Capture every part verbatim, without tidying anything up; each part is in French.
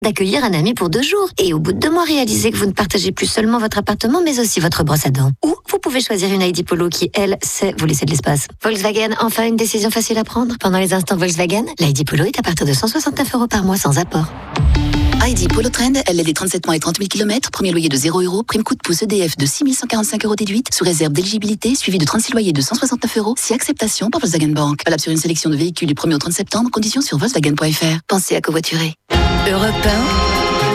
d'accueillir un ami pour deux jours. Et au bout de deux mois, réalisez que vous ne partagez plus seulement votre appartement, mais aussi votre brosse à dents. Ou vous pouvez choisir une I D Polo qui, elle, sait vous laisser de l'espace. Volkswagen, enfin une décision facile à prendre. Pendant les instants Volkswagen, l'I D Polo est à partir de cent soixante-neuf euros par mois sans apport. I D Polo Trend, L L D trente-sept mois et trente mille kilomètres, premier loyer de zéro euros, prime coup de pouce E D F de six mille cent quarante-cinq euros déduite, sous réserve d'éligibilité, suivi de trente-six loyers de cent soixante-neuf euros, si acceptation par Volkswagen Bank. Valable sur une sélection de véhicules du premier au trente septembre, conditions sur Volkswagen point F R. Pensez à covoiturer. Europe un.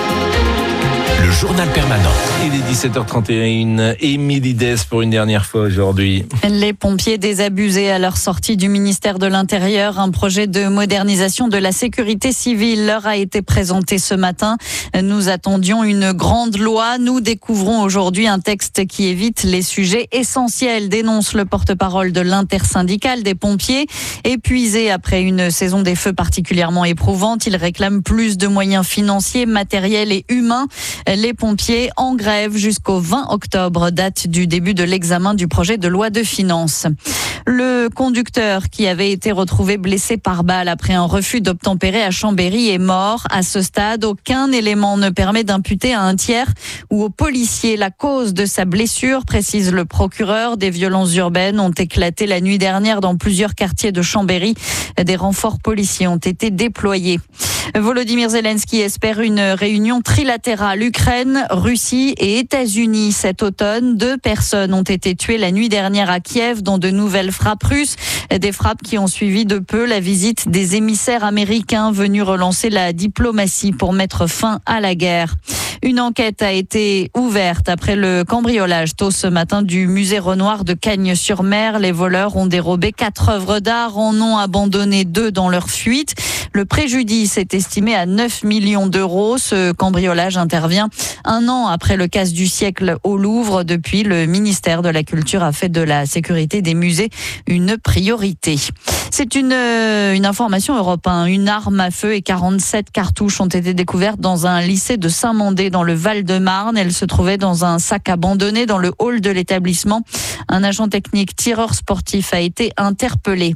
Le journal permanent. Il est dix-sept heures trente et un. Émilie Dès pour une dernière fois aujourd'hui. Les pompiers désabusés à leur sortie du ministère de l'Intérieur. Un projet de modernisation de la sécurité civile leur a été présenté ce matin. Nous attendions une grande loi. Nous découvrons aujourd'hui un texte qui évite les sujets essentiels, dénonce le porte-parole de l'intersyndicale des pompiers. Épuisé après une saison des feux particulièrement éprouvante, il réclame plus de moyens financiers, matériels et humains. Les pompiers en grève jusqu'au vingt octobre, date du début de l'examen du projet de loi de finances. Le conducteur qui avait été retrouvé blessé par balle après un refus d'obtempérer à Chambéry est mort. À ce stade, aucun élément ne permet d'imputer à un tiers ou au policier la cause de sa blessure, précise le procureur. Des violences urbaines ont éclaté la nuit dernière dans plusieurs quartiers de Chambéry. Des renforts policiers ont été déployés. Volodymyr Zelensky espère une réunion trilatérale Ukraine, Russie et États-Unis cet automne. Deux personnes ont été tuées la nuit dernière à Kiev dans de nouvelles frappes russes. Des frappes qui ont suivi de peu la visite des émissaires américains venus relancer la diplomatie pour mettre fin à la guerre. Une enquête a été ouverte après le cambriolage tôt ce matin du musée Renoir de Cagnes-sur-Mer. Les voleurs ont dérobé quatre œuvres d'art, en ont abandonné deux dans leur fuite. Le préjudice est estimé à neuf millions d'euros. Ce cambriolage intervient un an après le casse du siècle au Louvre. Depuis, le ministère de la Culture a fait de la sécurité des musées une priorité. C'est une, une information Europe un. Une arme à feu et quarante-sept cartouches ont été découvertes dans un lycée de Saint-Mandé dans le Val-de-Marne. Elles se trouvaient dans un sac abandonné dans le hall de l'établissement. Un agent technique tireur sportif a été interpellé.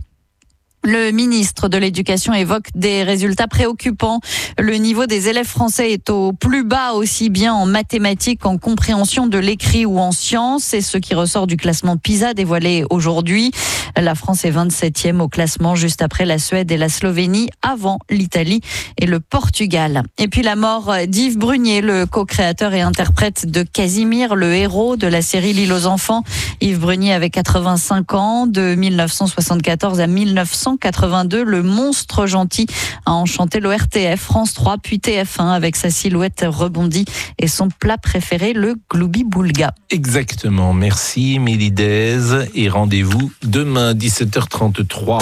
Le ministre de l'Éducation évoque des résultats préoccupants. Le niveau des élèves français est au plus bas, aussi bien en mathématiques qu'en compréhension de l'écrit ou en sciences. C'est ce qui ressort du classement PISA dévoilé aujourd'hui. La France est vingt-septième au classement, juste après la Suède et la Slovénie, avant l'Italie et le Portugal. Et puis la mort d'Yves Brunier, le co-créateur et interprète de Casimir, le héros de la série L'île aux enfants. Yves Brunier avait quatre-vingt-cinq ans, de mille neuf cent soixante-quatorze à mille neuf cent quatre-vingt-deux, le monstre gentil a enchanté l'O R T F, France trois, puis T F un avec sa silhouette rebondie et son plat préféré, le gloubi-boulga. Exactement, merci Émilie Dès et rendez-vous demain dix-sept heures trente-trois.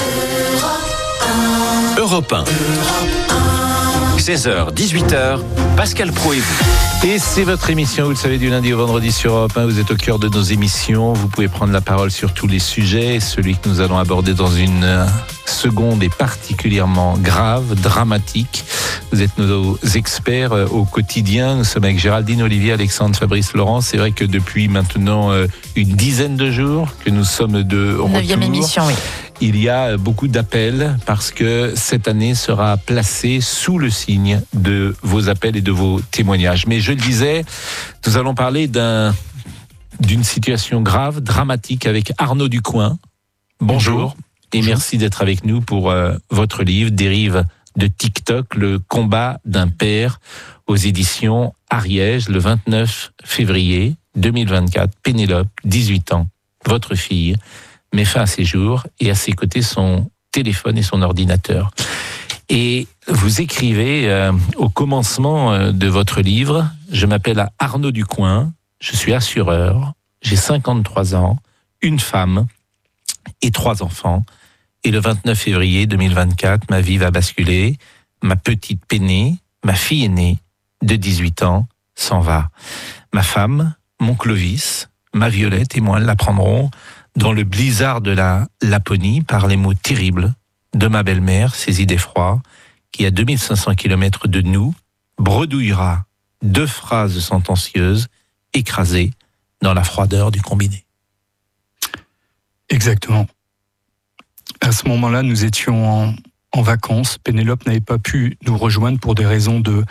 Europe un. seize heures, dix-huit heures, Pascal Praud et vous. Et c'est votre émission, vous le savez, du lundi au vendredi sur Europe un. Vous êtes au cœur de nos émissions. Vous pouvez prendre la parole sur tous les sujets. Celui que nous allons aborder dans une seconde est particulièrement grave, dramatique. Vous êtes nos experts au quotidien. Nous sommes avec Géraldine Olivier, Alexandre, Fabrice Laurent. C'est vrai que depuis maintenant une dizaine de jours que nous sommes de retour. Neuvième émission, oui. Il y a beaucoup d'appels parce que cette année sera placée sous le signe de vos appels et de vos témoignages. Mais je le disais, nous allons parler d'un, d'une situation grave, dramatique avec Arnaud Ducoing. Bonjour, Bonjour. et Bonjour. Merci d'être avec nous pour euh, votre livre Dérive de TikTok, le combat d'un père, aux éditions Ariège, le vingt-neuf février deux mille vingt-quatre. Pénélope, dix-huit ans, votre fille, met fin à ses jours et à ses côtés son téléphone et son ordinateur. Et vous écrivez euh, au commencement euh, de votre livre, je m'appelle Arnaud Ducoing, je suis assureur, j'ai cinquante-trois ans, une femme et trois enfants. Et le vingt-neuf février deux mille vingt-quatre, ma vie va basculer, ma petite peinée, ma fille aînée de dix-huit ans s'en va. Ma femme, mon Clovis, ma Violette et moi l'apprendrons dans le blizzard de la Laponie par les mots terribles de ma belle-mère, saisie d'effroi, qui à deux mille cinq cents kilomètres de nous, bredouillera deux phrases sentencieuses écrasées dans la froideur du combiné. Exactement. À ce moment-là, nous étions en, en vacances. Pénélope n'avait pas pu nous rejoindre pour des raisons de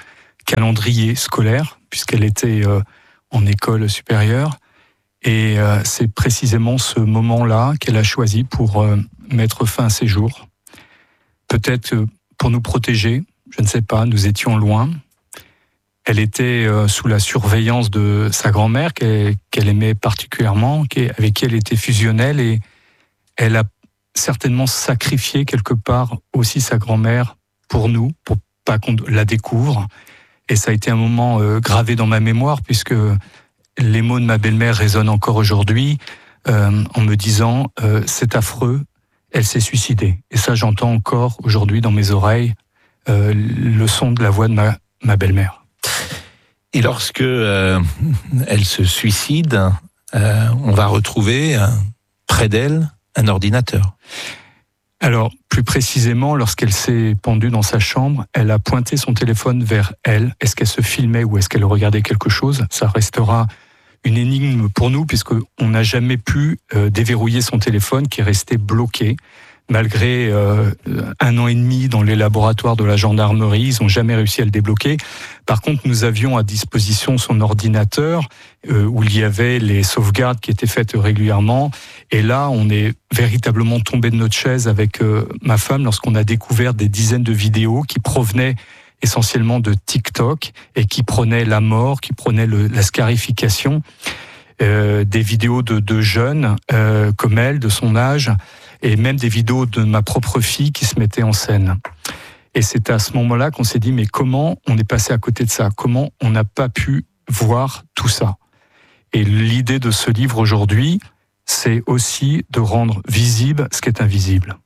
calendrier scolaire, puisqu'elle était euh, en école supérieure. Et euh, c'est précisément ce moment-là qu'elle a choisi pour euh, mettre fin à ses jours. Peut-être euh, pour nous protéger, je ne sais pas, nous étions loin. Elle était euh, sous la surveillance de sa grand-mère, qu'elle, qu'elle aimait particulièrement, avec qui elle était fusionnelle, et elle a certainement sacrifié quelque part aussi sa grand-mère pour nous, pour pas qu'on la découvre. Et ça a été un moment euh, gravé dans ma mémoire, puisque les mots de ma belle-mère résonnent encore aujourd'hui, euh, en me disant euh, « c'est affreux, elle s'est suicidée ». Et ça, j'entends encore aujourd'hui dans mes oreilles euh, le son de la voix de ma, ma belle-mère. Et lorsque euh, elle se suicide, euh, on va retrouver euh, près d'elle un ordinateur. Alors, plus précisément, lorsqu'elle s'est pendue dans sa chambre, elle a pointé son téléphone vers elle. Est-ce qu'elle se filmait ou est-ce qu'elle regardait quelque chose ? Ça restera une énigme pour nous, puisqu'on n'a jamais pu euh, déverrouiller son téléphone qui est resté bloqué. Malgré euh, un an et demi dans les laboratoires de la gendarmerie, ils n'ont jamais réussi à le débloquer. Par contre, nous avions à disposition son ordinateur euh, où il y avait les sauvegardes qui étaient faites régulièrement. Et là, on est véritablement tombé de notre chaise avec euh, ma femme lorsqu'on a découvert des dizaines de vidéos qui provenaient essentiellement de TikTok et qui prenaient la mort, qui prenaient le, la scarification, euh, des vidéos de, de jeunes euh, comme elle, de son âge, et même des vidéos de ma propre fille qui se mettaient en scène. Et c'est à ce moment-là qu'on s'est dit, mais comment on est passé à côté de ça ? Comment on n'a pas pu voir tout ça ? Et l'idée de ce livre aujourd'hui, c'est aussi de rendre visible ce qui est invisible.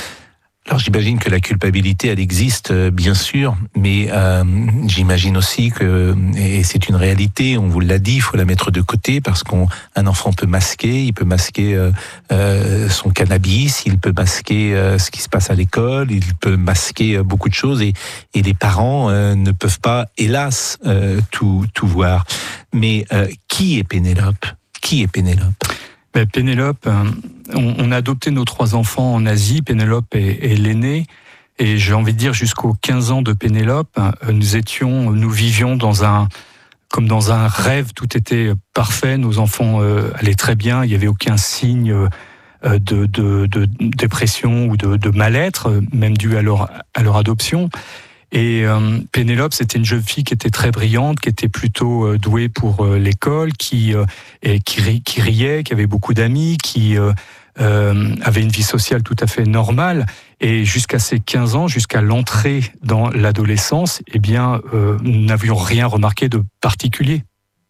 Alors j'imagine que la culpabilité, elle existe, bien sûr, mais euh, j'imagine aussi que, et c'est une réalité, on vous l'a dit, il faut la mettre de côté parce qu'un enfant peut masquer, il peut masquer euh, euh, son cannabis, il peut masquer euh, ce qui se passe à l'école, il peut masquer euh, beaucoup de choses et, et les parents euh, ne peuvent pas, hélas, euh, tout, tout voir. Mais euh, qui est Pénélope ? Qui est Pénélope ? Ben, Pénélope, on, on a adopté nos trois enfants en Asie. Pénélope est, est l'aînée. Et j'ai envie de dire, jusqu'aux quinze ans de Pénélope, nous étions, nous vivions dans un, comme dans un rêve. Tout était parfait. Nos enfants euh, allaient très bien. Il n'y avait aucun signe euh, de, de, de dépression ou de, de mal-être, même dû à leur, à leur adoption. Et euh, Pénélope, c'était une jeune fille qui était très brillante, qui était plutôt euh, douée pour euh, l'école, qui, euh, et qui, ri, qui riait, qui avait beaucoup d'amis, qui euh, euh, avait une vie sociale tout à fait normale. Et jusqu'à ses quinze ans, jusqu'à l'entrée dans l'adolescence, eh bien, euh, nous n'avions rien remarqué de particulier.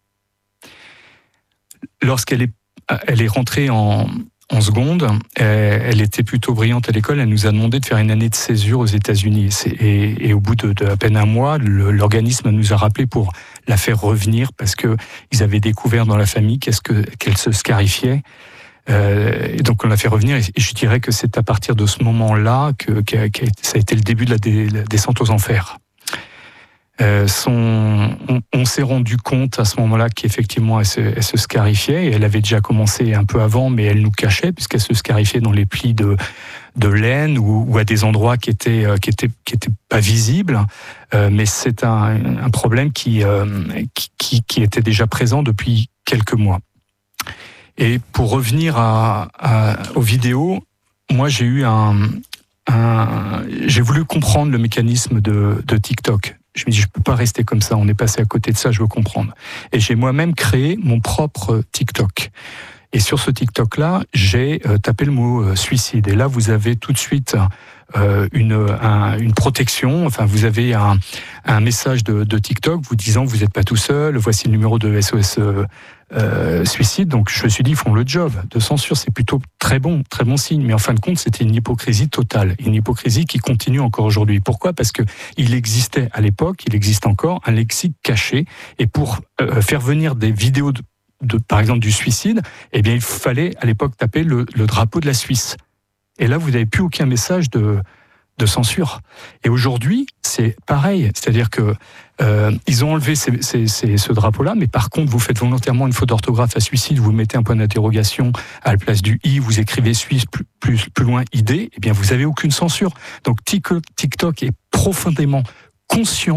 Lorsqu'elle est, elle est rentrée en... En seconde, elle était plutôt brillante à l'école. Elle nous a demandé de faire une année de césure aux États-Unis. Et, et au bout de, de à peine un mois, le, l'organisme nous a rappelé pour la faire revenir parce que ils avaient découvert dans la famille qu'est-ce que, qu'elle se scarifiait. Euh, et donc on l'a fait revenir. Et je dirais que c'est à partir de ce moment-là que, que, que ça a été le début de la, dé, la descente aux enfers. Euh, son, on, on s'est rendu compte à ce moment-là qu'effectivement elle se, elle se scarifiait et elle avait déjà commencé un peu avant, mais elle nous cachait puisqu'elle se scarifiait dans les plis de, de laine ou, ou à des endroits qui étaient, qui étaient, qui étaient pas visibles. Euh, mais c'est un, un problème qui, euh, qui, qui était déjà présent depuis quelques mois. Et pour revenir à, à, aux vidéos, moi j'ai eu un, un, j'ai voulu comprendre le mécanisme de, de TikTok. Je me dis, je peux pas rester comme ça, on est passé à côté de ça, je veux comprendre. Et j'ai moi-même créé mon propre TikTok. Et sur ce TikTok-là, j'ai euh, tapé le mot euh, suicide. Et là, vous avez tout de suite euh, une, un, une protection. Enfin, vous avez un, un message de, de TikTok vous disant que vous n'êtes pas tout seul. Voici le numéro de S O S euh, euh, suicide. Donc, je me suis dit, ils font le job de censure. C'est plutôt très bon, très bon signe. Mais en fin de compte, c'était une hypocrisie totale. Une hypocrisie qui continue encore aujourd'hui. Pourquoi ? Parce que il existait à l'époque, il existe encore un lexique caché. Et pour euh, faire venir des vidéos de De, par exemple du suicide, eh bien il fallait à l'époque taper le, le drapeau de la Suisse. Et là, vous n'avez plus aucun message de, de censure. Et aujourd'hui, c'est pareil, c'est-à-dire que euh, ils ont enlevé ces, ces, ces, ce drapeau-là, mais par contre, vous faites volontairement une faute d'orthographe à suicide, vous mettez un point d'interrogation à la place du i, vous écrivez Suisse plus, plus, plus loin id, eh bien vous n'avez aucune censure. Donc TikTok est profondément conscient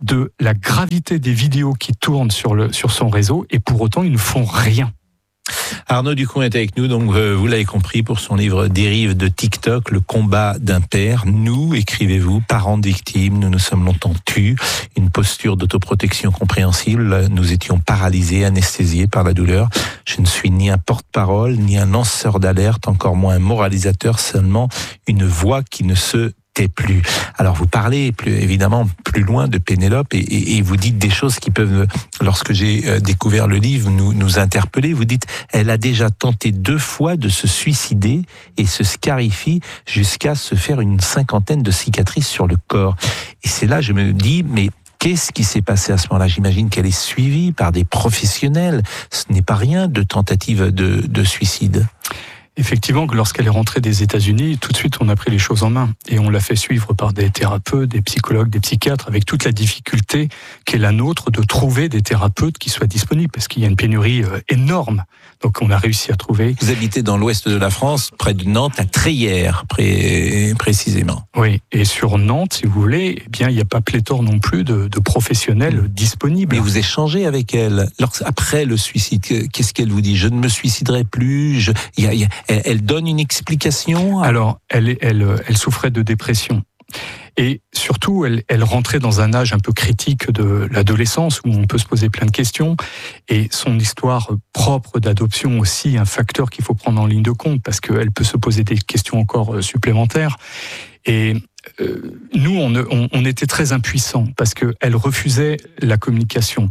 de la gravité des vidéos qui tournent sur, le, sur son réseau et pour autant, ils ne font rien. Arnaud Ducoing est avec nous, donc euh, vous l'avez compris, pour son livre Dérive de TikTok, le combat d'un père. Nous, écrivez-vous, parents de victimes, nous nous sommes longtemps tus, une posture d'autoprotection compréhensible, nous étions paralysés, anesthésiés par la douleur. Je ne suis ni un porte-parole, ni un lanceur d'alerte, encore moins un moralisateur, seulement une voix qui ne se tait plus. Alors vous parlez plus, évidemment plus loin de Pénélope et, et, et vous dites des choses qui peuvent, lorsque j'ai euh, découvert le livre, nous, nous interpeller. Vous dites, elle a déjà tenté deux fois de se suicider et se scarifie jusqu'à se faire une cinquantaine de cicatrices sur le corps. Et c'est là, je me dis, mais qu'est-ce qui s'est passé à ce moment-là? J'imagine qu'elle est suivie par des professionnels. Ce n'est pas rien de tentative de, de suicide. Effectivement, que lorsqu'elle est rentrée des États-Unis, tout de suite, on a pris les choses en main et on l'a fait suivre par des thérapeutes, des psychologues, des psychiatres, avec toute la difficulté qu'est la nôtre de trouver des thérapeutes qui soient disponibles, parce qu'il y a une pénurie énorme. Donc, on a réussi à trouver. Vous habitez dans l'ouest de la France, près de Nantes, à Treillères, pré- précisément. Oui, et sur Nantes, si vous voulez, eh bien, il n'y a pas pléthore non plus de, de professionnels mmh. disponibles. Mais vous échangez avec elle. Après le suicide, qu'est-ce qu'elle vous dit? Je ne me suiciderai plus. Je... Il y a, il y a... Elle, elle donne une explication? Alors, elle, elle, elle souffrait de dépression. Et surtout, elle, elle rentrait dans un âge un peu critique de l'adolescence où on peut se poser plein de questions. Et son histoire propre d'adoption aussi, un facteur qu'il faut prendre en ligne de compte parce qu'elle peut se poser des questions encore supplémentaires. Et euh, nous, on, on, on était très impuissants parce qu'elle refusait la communication.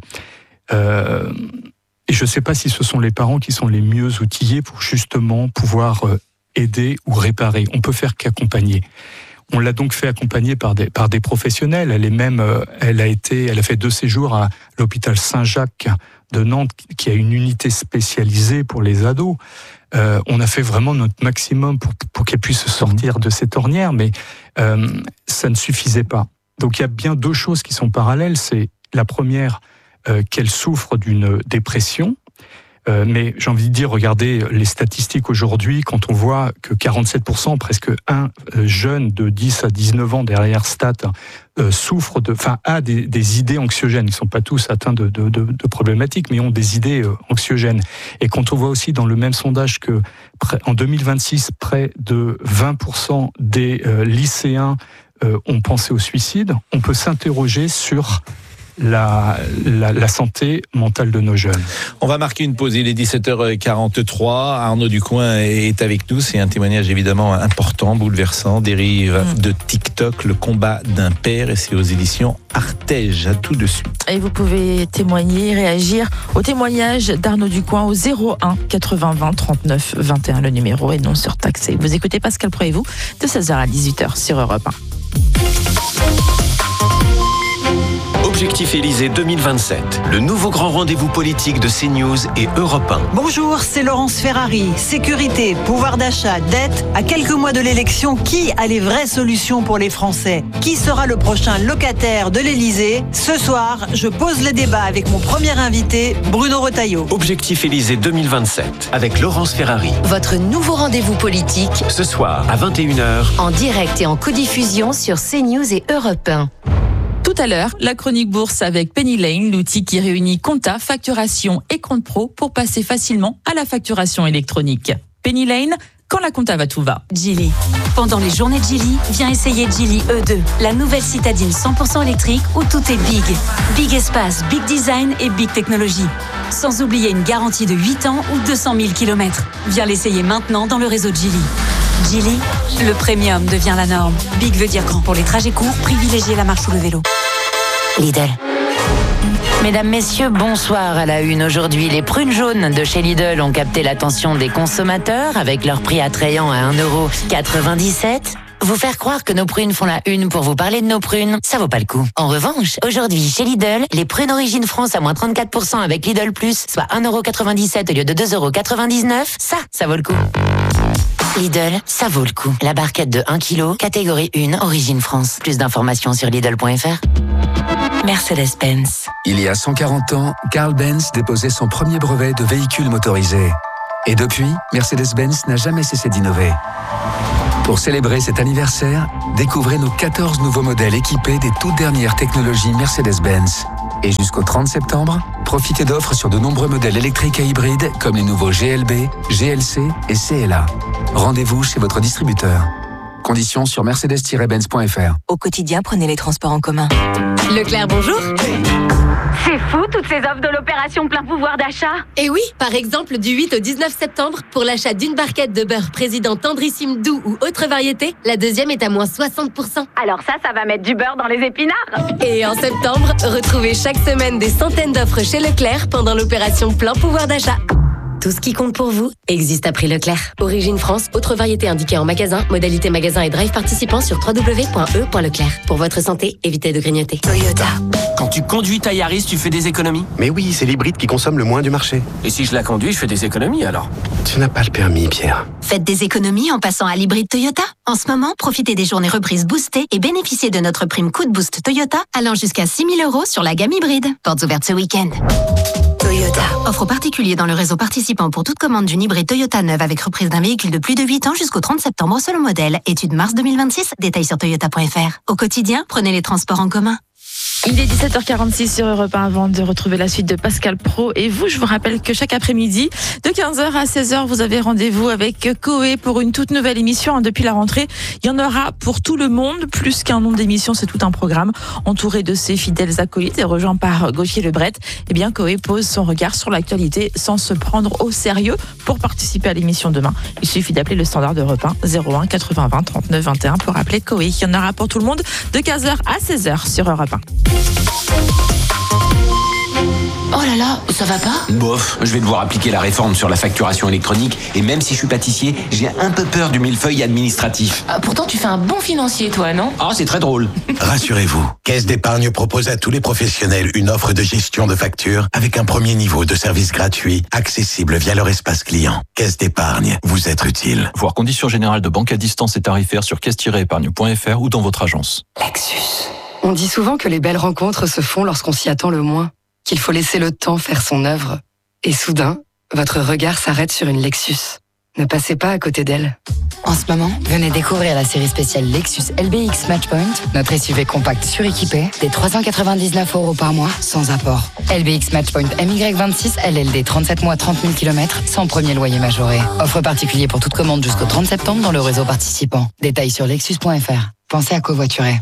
Euh, Et je ne sais pas si ce sont les parents qui sont les mieux outillés pour justement pouvoir aider ou réparer. On peut faire qu'accompagner. On l'a donc fait accompagner par des, par des professionnels. Elle est même, elle a été, elle a fait deux séjours à l'hôpital Saint-Jacques de Nantes, qui a une unité spécialisée pour les ados. Euh, on a fait vraiment notre maximum pour, pour qu'elle puisse sortir de cette ornière, mais euh, ça ne suffisait pas. Donc il y a bien deux choses qui sont parallèles. C'est la première, euh, qu'elle souffre d'une dépression. Euh, mais j'ai envie de dire, regardez les statistiques aujourd'hui, quand on voit que quarante-sept pour cent, presque un jeune de dix à dix-neuf ans derrière Stat, euh, souffre de, enfin, a des, des idées anxiogènes. Ils ne sont pas tous atteints de, de, de, de problématiques, mais ont des idées euh, anxiogènes. Et quand on voit aussi dans le même sondage que en deux mille vingt-six, près de vingt pour cent des euh, lycéens euh, ont pensé au suicide, on peut s'interroger sur La, la, la santé mentale de nos jeunes. On va marquer une pause, il est dix-sept heures quarante-trois, Arnaud Ducoing est avec nous, c'est un témoignage évidemment important, bouleversant, dérive mmh. de TikTok, le combat d'un père, et c'est aux éditions Artege, à tout de suite. Et vous pouvez témoigner, réagir au témoignage d'Arnaud Ducoing au zéro un quatre-vingts vingt trente-neuf vingt et un, le numéro est non surtaxé. Vous écoutez Pascal Pro et vous, de seize heures à dix-huit heures sur Europe un. Objectif Élysée deux mille vingt-sept, le nouveau grand rendez-vous politique de CNews et Europe un. Bonjour, c'est Laurence Ferrari. Sécurité, pouvoir d'achat, dette, à quelques mois de l'élection, qui a les vraies solutions pour les Français? Qui sera le prochain locataire de l'Élysée? Ce soir, je pose le débat avec mon premier invité, Bruno Retailleau. Objectif Élysée deux mille vingt-sept, avec Laurence Ferrari. Votre nouveau rendez-vous politique, ce soir à vingt et une heures, en direct et en codiffusion sur CNews et Europe un. Tout à l'heure, la chronique bourse avec Penny Lane, l'outil qui réunit compta, facturation et compte pro pour passer facilement à la facturation électronique. Penny Lane, quand la compta va, tout va. Geely. Pendant les journées de Geely, viens essayer Geely E deux, la nouvelle citadine cent pour cent électrique où tout est big. Big espace, big design et big technologie. Sans oublier une garantie de huit ans ou deux cent mille kilomètres. Viens l'essayer maintenant dans le réseau de Geely. Geely, le premium devient la norme. Big veut dire grand pour les trajets courts, privilégiez la marche ou le vélo. Lidl. Mesdames, messieurs, bonsoir à la une. Aujourd'hui, les prunes jaunes de chez Lidl ont capté l'attention des consommateurs avec leur prix attrayant à un euro quatre-vingt-dix-sept. Vous faire croire que nos prunes font la une pour vous parler de nos prunes, ça vaut pas le coup. En revanche, aujourd'hui, chez Lidl, les prunes Origine France à moins trente-quatre pour cent avec Lidl Plus, soit un euro quatre-vingt-dix-sept au lieu de deux euros quatre-vingt-dix-neuf, ça, ça vaut le coup. Lidl, ça vaut le coup. La barquette de un kilo, catégorie un, Origine France. Plus d'informations sur Lidl point F R. Mercedes-Benz. Il y a cent quarante ans, Carl Benz déposait son premier brevet de véhicule motorisé. Et depuis, Mercedes-Benz n'a jamais cessé d'innover. Pour célébrer cet anniversaire, découvrez nos quatorze nouveaux modèles équipés des toutes dernières technologies Mercedes-Benz. Et jusqu'au trente septembre, profitez d'offres sur de nombreux modèles électriques et hybrides comme les nouveaux G L B, G L C et C L A. Rendez-vous chez votre distributeur. Conditions sur mercedes tiret benz point f r. Au quotidien, prenez les transports en commun. Leclerc, bonjour. C'est fou toutes ces offres de l'opération plein pouvoir d'achat. Et oui, par exemple du huit au dix-neuf septembre, pour l'achat d'une barquette de beurre président tendrissime doux ou autre variété, la deuxième est à moins soixante pour cent. Alors ça, ça va mettre du beurre dans les épinards. Et en septembre, retrouvez chaque semaine des centaines d'offres chez Leclerc pendant l'opération plein pouvoir d'achat. Tout ce qui compte pour vous existe à prix Leclerc. Origine France, autre variété indiquée en magasin, modalité magasin et drive participant sur w w w point e point leclerc. Pour votre santé, évitez de grignoter. Toyota. Quand tu conduis ta Yaris, tu fais des économies? Mais oui, c'est l'hybride qui consomme le moins du marché. Et si je la conduis, je fais des économies alors? Tu n'as pas le permis, Pierre. Faites des économies en passant à l'hybride Toyota. En ce moment, profitez des journées reprises boostées et bénéficiez de notre prime coup de boost Toyota allant jusqu'à six mille euros sur la gamme hybride. Portes ouvertes ce week-end. Toyota. Offre particulier dans le réseau participant pour toute commande d'une hybride Toyota neuve avec reprise d'un véhicule de plus de huit ans jusqu'au trente septembre selon modèle. Étude mars deux mille vingt-six. Détails sur toyota point f r. Au quotidien, prenez les transports en commun. Il est dix-sept heures quarante-six sur Europe un avant de retrouver la suite de Pascal Praud. Et vous, je vous rappelle que chaque après-midi, de quinze heures à seize heures, vous avez rendez-vous avec Coé pour une toute nouvelle émission. Depuis la rentrée, il y en aura pour tout le monde. Plus qu'un nombre d'émissions, c'est tout un programme. Entouré de ses fidèles acolytes et rejoint par Gauthier Lebret, eh bien, Coé pose son regard sur l'actualité sans se prendre au sérieux. Pour participer à l'émission demain, il suffit d'appeler le standard d'Europe un, zéro un quatre-vingts vingt trente-neuf vingt et un pour appeler Coé. Il y en aura pour tout le monde de quinze heures à seize heures sur Europe un. Oh là là, ça va pas? Bof, je vais devoir appliquer la réforme sur la facturation électronique et même si je suis pâtissier, j'ai un peu peur du millefeuille administratif. Ah, pourtant, tu fais un bon financier, toi, non? Ah, c'est très drôle. Rassurez-vous, Caisse d'épargne propose à tous les professionnels une offre de gestion de factures avec un premier niveau de service gratuit, accessible via leur espace client. Caisse d'épargne, vous êtes utile. Voir conditions générales de banque à distance et tarifaires sur caisse tiret épargne point f r ou dans votre agence. Lexus. On dit souvent que les belles rencontres se font lorsqu'on s'y attend le moins, qu'il faut laisser le temps faire son œuvre. Et soudain, votre regard s'arrête sur une Lexus. Ne passez pas à côté d'elle. En ce moment, venez découvrir la série spéciale Lexus L B X Matchpoint, notre S U V compact suréquipé, des trois cent quatre-vingt-dix-neuf euros par mois, sans apport. L B X Matchpoint M Y vingt-six, L L D trente-sept mois, trente mille kilomètres, sans premier loyer majoré. Offre particulier pour toute commande jusqu'au trente septembre dans le réseau participant. Détails sur lexus point f r. Pensez à covoiturer.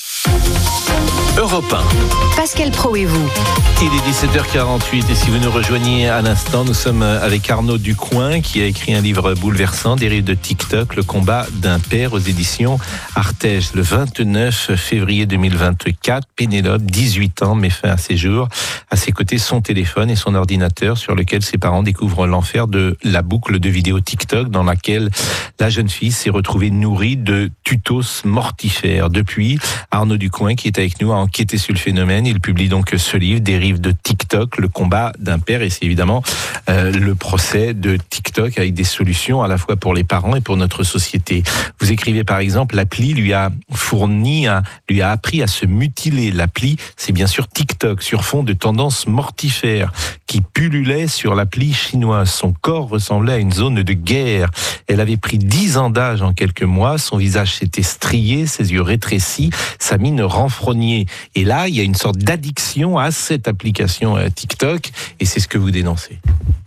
Europe un. Pascal Praud et vous. Il est dix-sept heures quarante-huit et si vous nous rejoignez à l'instant, nous sommes avec Arnaud Ducoing qui a écrit un livre bouleversant, Dérive de TikTok, le combat d'un père aux éditions Artege. Le vingt-neuf février deux mille vingt-quatre, Pénélope, dix-huit ans, met fin à ses jours. À ses côtés, son téléphone et son ordinateur sur lequel ses parents découvrent l'enfer de la boucle de vidéos TikTok dans laquelle la jeune fille s'est retrouvée nourrie de tutos mortifères. Depuis, Arnaud Ducoing, qui est avec nous, a enquêté sur le phénomène. Il publie donc ce livre, Dérive de TikTok, le combat d'un père, et c'est évidemment euh, le procès de TikTok avec des solutions à la fois pour les parents et pour notre société. Vous écrivez par exemple, l'appli lui a fourni, a, lui a appris à se mutiler. L'appli, c'est bien sûr TikTok, sur fond de tendances mortifères qui pullulaient sur l'appli chinoise. Son corps ressemblait à une zone de guerre. Elle avait pris dix ans d'âge en quelques mois, son visage s'était strié, ses yeux rétrécis, sa mine renfrognée. Et là, il y a une sorte d'addiction à cette application TikTok, et c'est ce que vous dénoncez.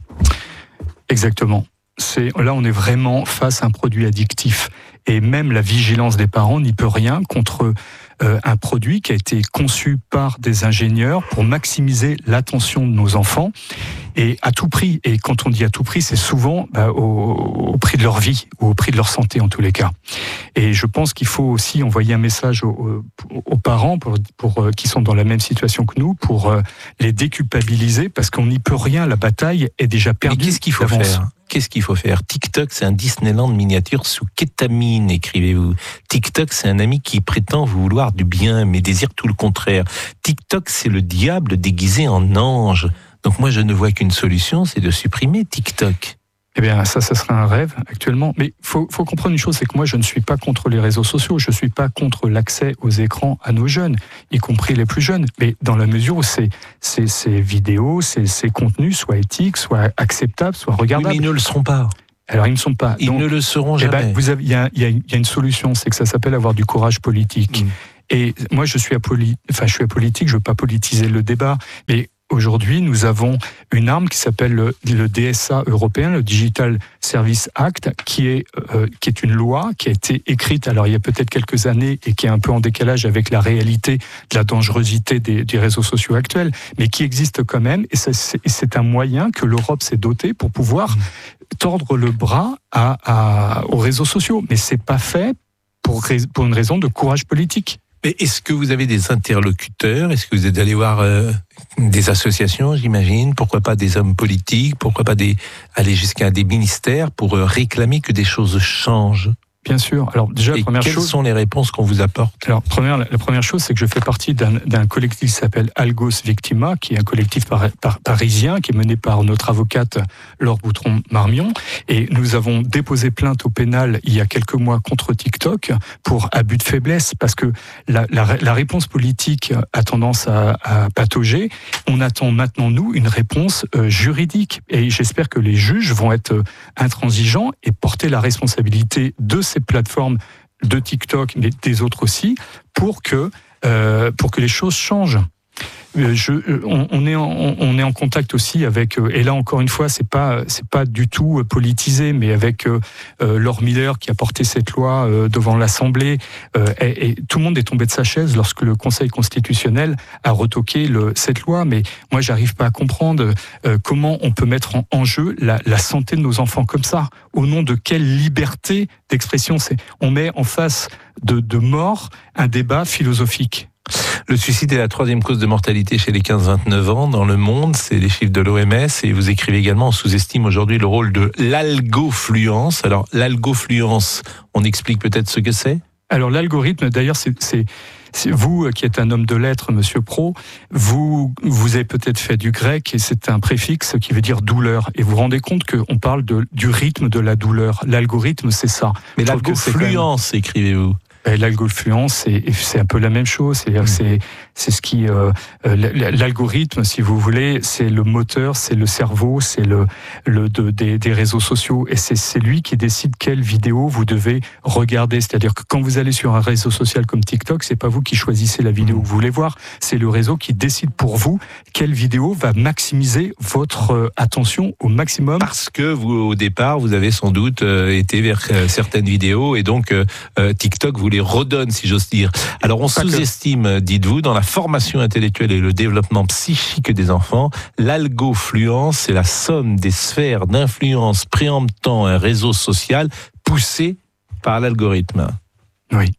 Exactement. C'est, là, on est vraiment face à un produit addictif. Et même la vigilance des parents n'y peut rien contre euh, un produit qui a été conçu par des ingénieurs pour maximiser l'attention de nos enfants, et à tout prix. Et quand on dit à tout prix, c'est souvent bah, au, au prix de leur vie, ou au prix de leur santé en tous les cas. Et je pense qu'il faut aussi envoyer un message aux, aux parents pour, pour, euh, qui sont dans la même situation que nous, pour euh, les déculpabiliser, parce qu'on n'y peut rien, la bataille est déjà perdue. Mais qu'est-ce qu'il faut d'avance. faire ? Qu'est-ce qu'il faut faire ? TikTok, c'est un Disneyland miniature sous kétamine, écrivez-vous. TikTok, c'est un ami qui prétend vouloir du bien, mais désire tout le contraire. TikTok, c'est le diable déguisé en ange. Donc moi, je ne vois qu'une solution, c'est de supprimer TikTok. Eh bien, ça, ça serait un rêve actuellement. Mais il faut, faut comprendre une chose, c'est que moi, je ne suis pas contre les réseaux sociaux. Je ne suis pas contre l'accès aux écrans à nos jeunes, y compris les plus jeunes. Mais dans la mesure où ces, ces, ces vidéos, ces, ces contenus soient éthiques, soient acceptables, soient regardables. Oui, mais ils ne le seront pas. Alors, ils ne sont pas. Ils Donc, ne le seront eh jamais. ben, vous avez, il y a, y a une, y a une solution, c'est que ça s'appelle avoir du courage politique. Mmh. Et moi, je suis apoli... enfin, je suis apolitique, je veux pas politiser le débat, mais aujourd'hui, nous avons une arme qui s'appelle le, le D S A européen, le Digital Service Act, qui est, euh, qui est une loi qui a été écrite, alors il y a peut-être quelques années, et qui est un peu en décalage avec la réalité de la dangerosité des, des réseaux sociaux actuels, mais qui existe quand même, et c'est, c'est un moyen que l'Europe s'est dotée pour pouvoir tordre le bras à, à, aux réseaux sociaux. Mais c'est pas fait pour, pour une raison de courage politique. Mais est-ce que vous avez des interlocuteurs? Est-ce que vous êtes allé voir euh, des associations, j'imagine? Pourquoi pas des hommes politiques? Pourquoi pas des, aller jusqu'à des ministères pour euh, réclamer que des choses changent? Bien sûr. Alors déjà, Et la première quelles chose. sont les réponses qu'on vous apporte? Alors première, la première chose, c'est que je fais partie d'un, d'un collectif qui s'appelle Algos Victima, qui est un collectif par, par, parisien qui est mené par notre avocate Laure Boutron-Marmion, et nous avons déposé plainte au pénal il y a quelques mois contre TikTok pour abus de faiblesse, parce que la, la, la réponse politique a tendance à, à patauger. On attend maintenant nous une réponse euh, juridique, et j'espère que les juges vont être euh, intransigeants et porter la responsabilité de ces plateformes de TikTok, mais des autres aussi, pour que, euh, pour que les choses changent. Je, on, on, est en, on est en contact aussi avec, et là encore une fois, c'est pas, c'est pas du tout politisé, mais avec euh, Laure Miller qui a porté cette loi euh, devant l'Assemblée, euh, et, et tout le monde est tombé de sa chaise lorsque le Conseil constitutionnel a retoqué le, cette loi. Mais moi, j'arrive pas à comprendre euh, comment on peut mettre en, en jeu la, la santé de nos enfants comme ça. Au nom de quelle liberté d'expression? C'est, on met en face de, de mort un débat philosophique. Le suicide est la troisième cause de mortalité chez les quinze vingt-neuf ans dans le monde, c'est les chiffres de l'O M S, et vous écrivez également, on sous-estime aujourd'hui le rôle de l'algofluence. Alors l'algofluence, on explique peut-être ce que c'est? Alors l'algorithme, d'ailleurs, c'est, c'est, c'est vous qui êtes un homme de lettres, Monsieur Pro, vous, vous avez peut-être fait du grec, et c'est un préfixe qui veut dire douleur, et vous vous rendez compte qu'on parle de, du rythme de la douleur. L'algorithme, c'est ça. Mais l'algofluence, écrivez-vous? L'algofluence, c'est, c'est un peu la même chose. C'est-à-dire, mmh. c'est, c'est ce qui, euh, l'algorithme, si vous voulez, c'est le moteur, c'est le cerveau, c'est le, le de, des, des réseaux sociaux, et c'est, c'est lui qui décide quelle vidéo vous devez regarder. C'est-à-dire que quand vous allez sur un réseau social comme TikTok, c'est pas vous qui choisissez la vidéo que vous voulez voir, c'est le réseau qui décide pour vous quelle vidéo va maximiser votre attention au maximum. Parce que vous, au départ, vous avez sans doute euh, été vers euh, certaines vidéos, et donc euh, TikTok vous les redonne, si j'ose dire. Alors on Pas sous-estime, que... dites-vous, dans la formation intellectuelle et le développement psychique des enfants, l'algofluence, c'est la somme des sphères d'influence préemptant un réseau social poussé par l'algorithme. Oui.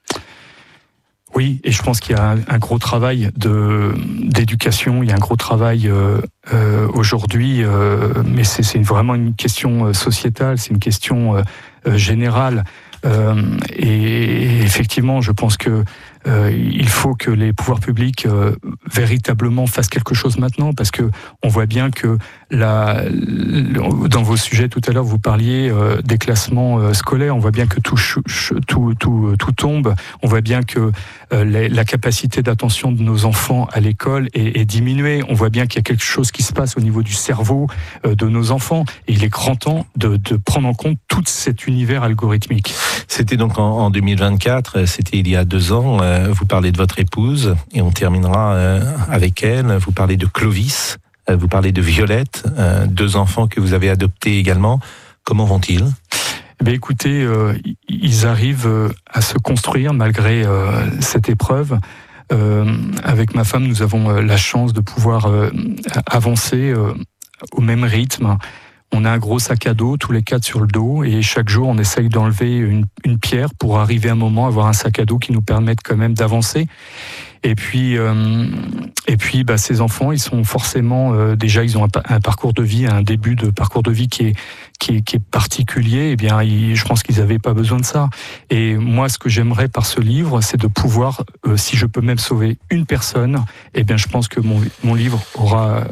Oui, et je pense qu'il y a un, un gros travail de, d'éducation, il y a un gros travail euh, euh, aujourd'hui, euh, mais c'est, c'est vraiment une question sociétale, c'est une question euh, générale. Euh, et effectivement, je pense que euh, il faut que les pouvoirs publics euh, véritablement fassent quelque chose maintenant, parce que on voit bien que la, dans vos sujets tout à l'heure, vous parliez euh, des classements euh, scolaires. On voit bien que tout, tout, tout, tout tombe. On voit bien que euh, la, la capacité d'attention de nos enfants à l'école est, est diminuée. On voit bien qu'il y a quelque chose qui se passe au niveau du cerveau euh, de nos enfants. Et il est grand temps de, de prendre en compte tout cet univers algorithmique. C'était donc en, en deux mille vingt-quatre, c'était il y a deux ans. Euh, vous parlez de votre épouse et on terminera euh, avec elle. Vous parlez de Clovis, euh, vous parlez de Violette, euh, deux enfants que vous avez adoptés également. Comment vont-ils ? Eh bien, écoutez, euh, ils arrivent euh, à se construire malgré euh, cette épreuve. Euh, avec ma femme, nous avons euh, la chance de pouvoir euh, avancer euh, au même rythme. On a un gros sac à dos, tous les quatre sur le dos, et chaque jour, on essaye d'enlever une, une pierre pour arriver à un moment à avoir un sac à dos qui nous permette quand même d'avancer. Et puis, euh, et puis, bah, ces enfants, ils sont forcément euh, déjà, ils ont un, un parcours de vie, un début de parcours de vie qui est qui est, qui est particulier. Eh bien, ils, je pense qu'ils n'avaient pas besoin de ça. Et moi, ce que j'aimerais par ce livre, c'est de pouvoir, euh, si je peux même sauver une personne, eh bien, je pense que mon mon livre aura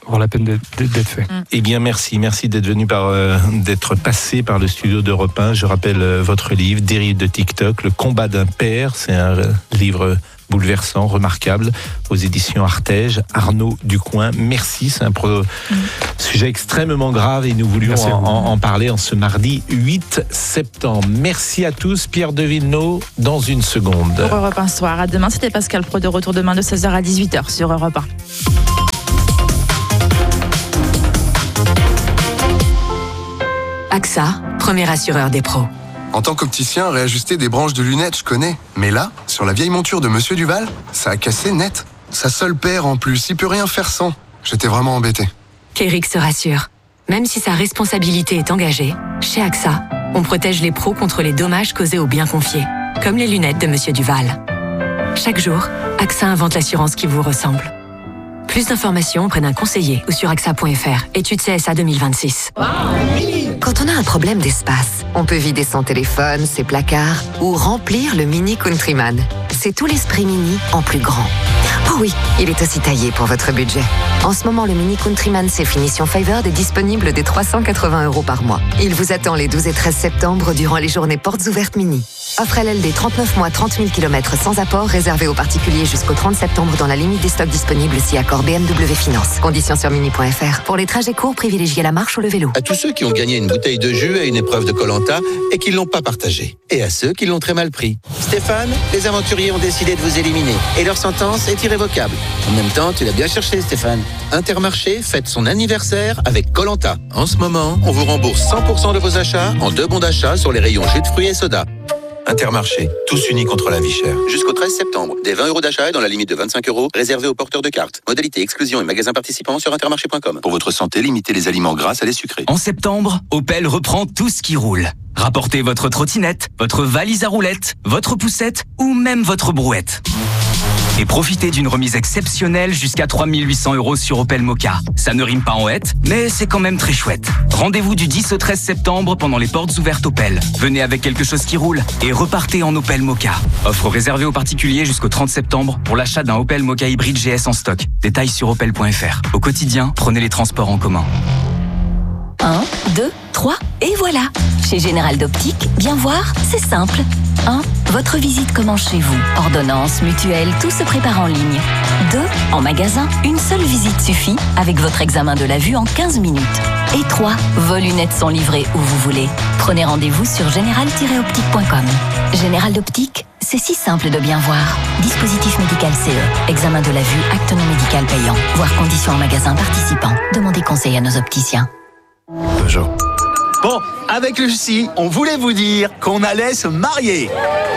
avoir la peine d'être, d'être fait. Eh bien, merci. Merci d'être venu par, euh, d'être passé par le studio d'Europe un. Je rappelle euh, votre livre, Dérive de TikTok, Le combat d'un père. C'est un euh, livre bouleversant, remarquable, aux éditions Artege. Arnaud Ducoing, merci. C'est un pro- mmh. sujet extrêmement grave et nous voulions en, en, en parler en ce mardi huit septembre. Merci à tous. Pierre de Villeneuve, dans une seconde. Pour Europe un soir. À demain, c'était Pascal Pro de retour demain de seize heures à dix-huit heures sur Europe un. A X A, premier assureur des pros. En tant qu'opticien, réajuster des branches de lunettes, je connais. Mais là, sur la vieille monture de Monsieur Duval, ça a cassé net. Sa seule paire en plus, il peut rien faire sans. J'étais vraiment embêté. Kéric se rassure. Même si sa responsabilité est engagée, chez A X A, on protège les pros contre les dommages causés aux biens confiés, comme les lunettes de Monsieur Duval. Chaque jour, A X A invente l'assurance qui vous ressemble. Plus d'informations auprès d'un conseiller ou sur A X A point F R. Étude C S A deux mille vingt-six. Quand on a un problème d'espace, on peut vider son téléphone, ses placards ou remplir le Mini Countryman. C'est tout l'esprit Mini en plus grand. Oh oui, il est aussi taillé pour votre budget. En ce moment, le Mini Countryman C Finition Favored est disponible dès trois cent quatre-vingts euros par mois. Il vous attend les douze et treize septembre durant les journées portes ouvertes Mini. Offre L L D trente-neuf mois, trente mille kilomètres sans apport, réservé aux particuliers jusqu'au trente septembre dans la limite des stocks disponibles si accord B M W Finance. Conditions sur mini point F R. Pour les trajets courts, privilégiez la marche ou le vélo. À tous ceux qui ont gagné une bouteille de jus à une épreuve de Koh-Lanta et qui ne l'ont pas partagé. Et à ceux qui l'ont très mal pris. Stéphane, les aventuriers ont décidé de vous éliminer et leur sentence est irrévocable. En même temps, tu l'as bien cherché, Stéphane. Intermarché fête son anniversaire avec Koh-Lanta. En ce moment, on vous rembourse cent pour cent de vos achats en deux bons d'achat sur les rayons jus de fruits et soda. Intermarché, tous unis contre la vie chère. Jusqu'au treize septembre, des vingt euros d'achat et dans la limite de vingt-cinq euros, réservés aux porteurs de cartes. Modalité exclusion et magasins participants sur intermarché point com. Pour votre santé, limitez les aliments gras à les sucrés. En septembre, Opel reprend tout ce qui roule. Rapportez votre trottinette, votre valise à roulettes, votre poussette ou même votre brouette. Et profitez d'une remise exceptionnelle jusqu'à trois mille huit cents euros sur Opel Mokka. Ça ne rime pas en hête, mais c'est quand même très chouette. Rendez-vous du dix au treize septembre pendant les portes ouvertes Opel. Venez avec quelque chose qui roule et repartez en Opel Mokka. Offre réservée aux particuliers jusqu'au trente septembre pour l'achat d'un Opel Mokka hybride G S en stock. Détails sur opel point F R. Au quotidien, prenez les transports en commun. un, deux, trois, et voilà. Chez Général d'Optique, bien voir, c'est simple. un. Votre visite commence chez vous. Ordonnance, mutuelle, tout se prépare en ligne. deux. En magasin, une seule visite suffit avec votre examen de la vue en quinze minutes. Et trois. Vos lunettes sont livrées où vous voulez. Prenez rendez-vous sur général tiret optique point com. Général d'Optique, c'est si simple de bien voir. Dispositif médical C E. Examen de la vue, acte non médical payant. Voir conditions en magasin participant. Demandez conseil à nos opticiens. Peugeot. Bon, avec Lucie, on voulait vous dire qu'on allait se marier.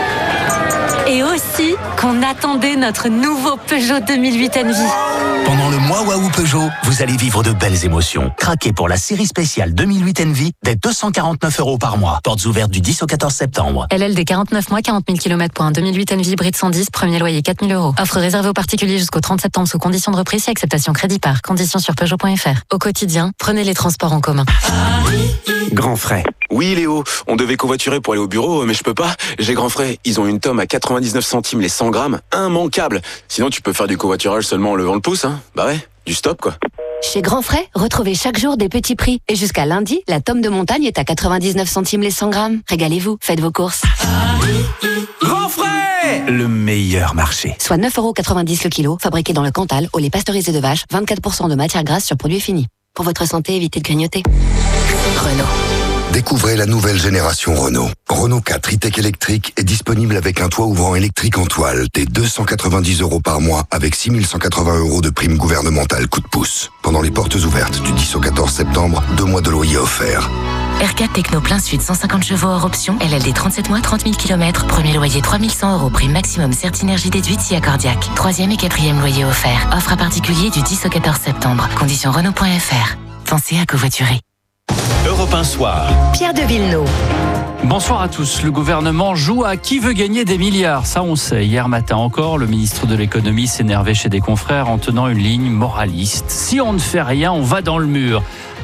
Et aussi qu'on attendait notre nouveau Peugeot deux mille huit Envy. Pendant le mois Waouh Peugeot, vous allez vivre de belles émotions. Craquez pour la série spéciale deux mille huit Envy dès deux cent quarante-neuf euros par mois. Portes ouvertes du dix au quatorze septembre. L L D quarante-neuf mois, quarante mille kilomètres pour un deux mille huit Envy hybride cent dix, premier loyer quatre mille euros. Offre réservée aux particuliers jusqu'au trente septembre sous conditions de reprise et acceptation crédit par. Conditions sur Peugeot point F R. Au quotidien, prenez les transports en commun. Grand frais. Oui Léo, on devait covoiturer pour aller au bureau, mais je peux pas. J'ai Grand frais. Ils ont une tome à quatre-vingt-dix-neuf centimes les cent grammes. Immanquable. Sinon tu peux faire du covoiturage seulement en levant le pouce, hein. Bah ouais, du stop quoi. Chez Grand Frais, retrouvez chaque jour des petits prix. Et jusqu'à lundi, la tome de montagne est à quatre-vingt-dix-neuf centimes les cent grammes. Régalez-vous, faites vos courses. Grand frais, le meilleur marché. Soit neuf euros quatre-vingt-dix le kilo, fabriqué dans le Cantal, au lait pasteurisé de vache, vingt-quatre pour cent de matière grasse sur produit fini. Pour votre santé, évitez de grignoter. Renault. Découvrez la nouvelle génération Renault. Renault quatre e-tech électrique est disponible avec un toit ouvrant électrique en toile dès deux cent quatre-vingt-dix euros par mois avec six mille cent quatre-vingts euros de prime gouvernementale coup de pouce. Pendant les portes ouvertes du dix au quatorze septembre, deux mois de loyer offerts. R quatre Techno plein sud, cent cinquante chevaux hors option, L L D trente-sept mois, trente mille kilomètres, premier loyer trois mille cent euros, prime maximum Certinergie déduite si accordiaque. Troisième et quatrième loyer offert. Offre à particulier du dix au quatorze septembre. Conditions Renault point F R. Pensez à covoiturer. Europe un soir. Pierre de Villeneuve. Bonsoir à tous. Le gouvernement joue à qui veut gagner des milliards. Ça, on sait. Hier matin encore, le ministre de l'économie s'énervait chez des confrères en tenant une ligne moraliste. Si on ne fait rien, on va dans le mur.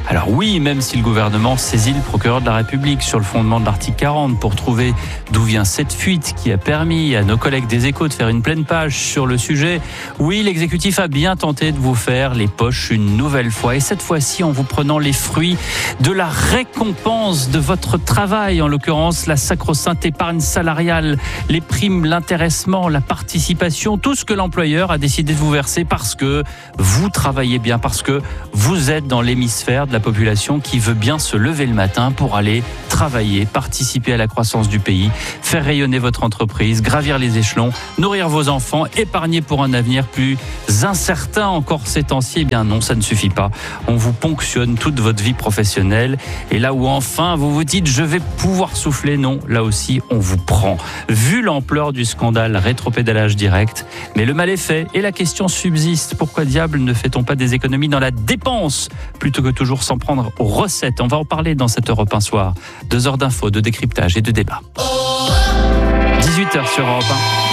Alors oui, même si le gouvernement saisit le procureur de la République sur le fondement de l'article quarante pour trouver d'où vient cette fuite qui a permis à nos collègues des Échos de faire une pleine page sur le sujet, oui, l'exécutif a bien tenté de vous faire les poches une nouvelle fois. Et cette fois-ci, en vous prenant les fruits de la récompense de votre travail, en l'occurrence la sacro-sainte épargne salariale, les primes, l'intéressement, la participation, tout ce que l'employeur a décidé de vous verser parce que vous travaillez bien, parce que vous êtes dans l'hémisphère de la population qui veut bien se lever le matin pour aller travailler, participer à la croissance du pays, faire rayonner votre entreprise, gravir les échelons, nourrir vos enfants, épargner pour un avenir plus incertain encore ces temps-ci. Eh bien non, ça ne suffit pas. On vous ponctionne toute votre vie professionnelle et là où enfin vous vous dites je vais pouvoir souffler, non, là aussi on vous prend. Vu l'ampleur du scandale rétropédalage direct, mais le mal est fait et la question subsiste. Pourquoi diable ne fait-on pas des économies dans la dépense plutôt que toujours s'en prendre aux recettes? On va en parler dans cette Europe un soir. Deux heures d'infos, de décryptage et de débat. dix-huit heures sur Europe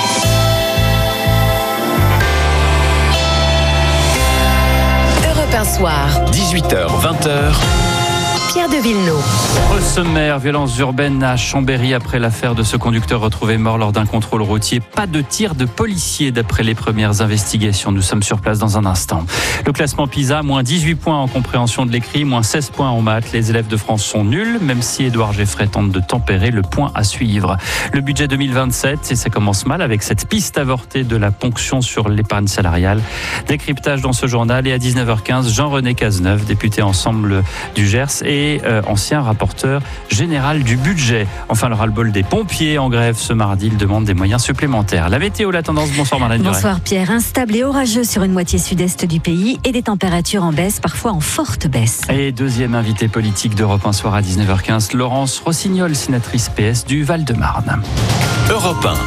un. Europe un soir. dix-huit heures, vingt heures. Pierre de Villeneuve. Au sommaire, violence urbaine à Chambéry après l'affaire de ce conducteur retrouvé mort lors d'un contrôle routier. Pas de tir de policier d'après les premières investigations. Nous sommes sur place dans un instant. Le classement PISA, moins dix-huit points en compréhension de l'écrit, moins seize points en maths. Les élèves de France sont nuls, même si Édouard Geffray tente de tempérer le point à suivre. Le budget deux mille vingt-sept, et ça commence mal avec cette piste avortée de la ponction sur l'épargne salariale. Décryptage dans ce journal et à dix-neuf heures quinze, Jean-René Cazeneuve, député Ensemble du Gers et Euh, ancien rapporteur général du budget. Enfin, le ras-le-bol des pompiers en grève ce mardi. Ils demandent des moyens supplémentaires. La météo, la tendance. Bonsoir Marlène Duret. Bonsoir Pierre. Instable et orageux sur une moitié sud-est du pays et des températures en baisse, parfois en forte baisse. Et deuxième invité politique d'Europe un soir à dix-neuf heures quinze, Laurence Rossignol, sénatrice P S du Val-de-Marne. Europe un.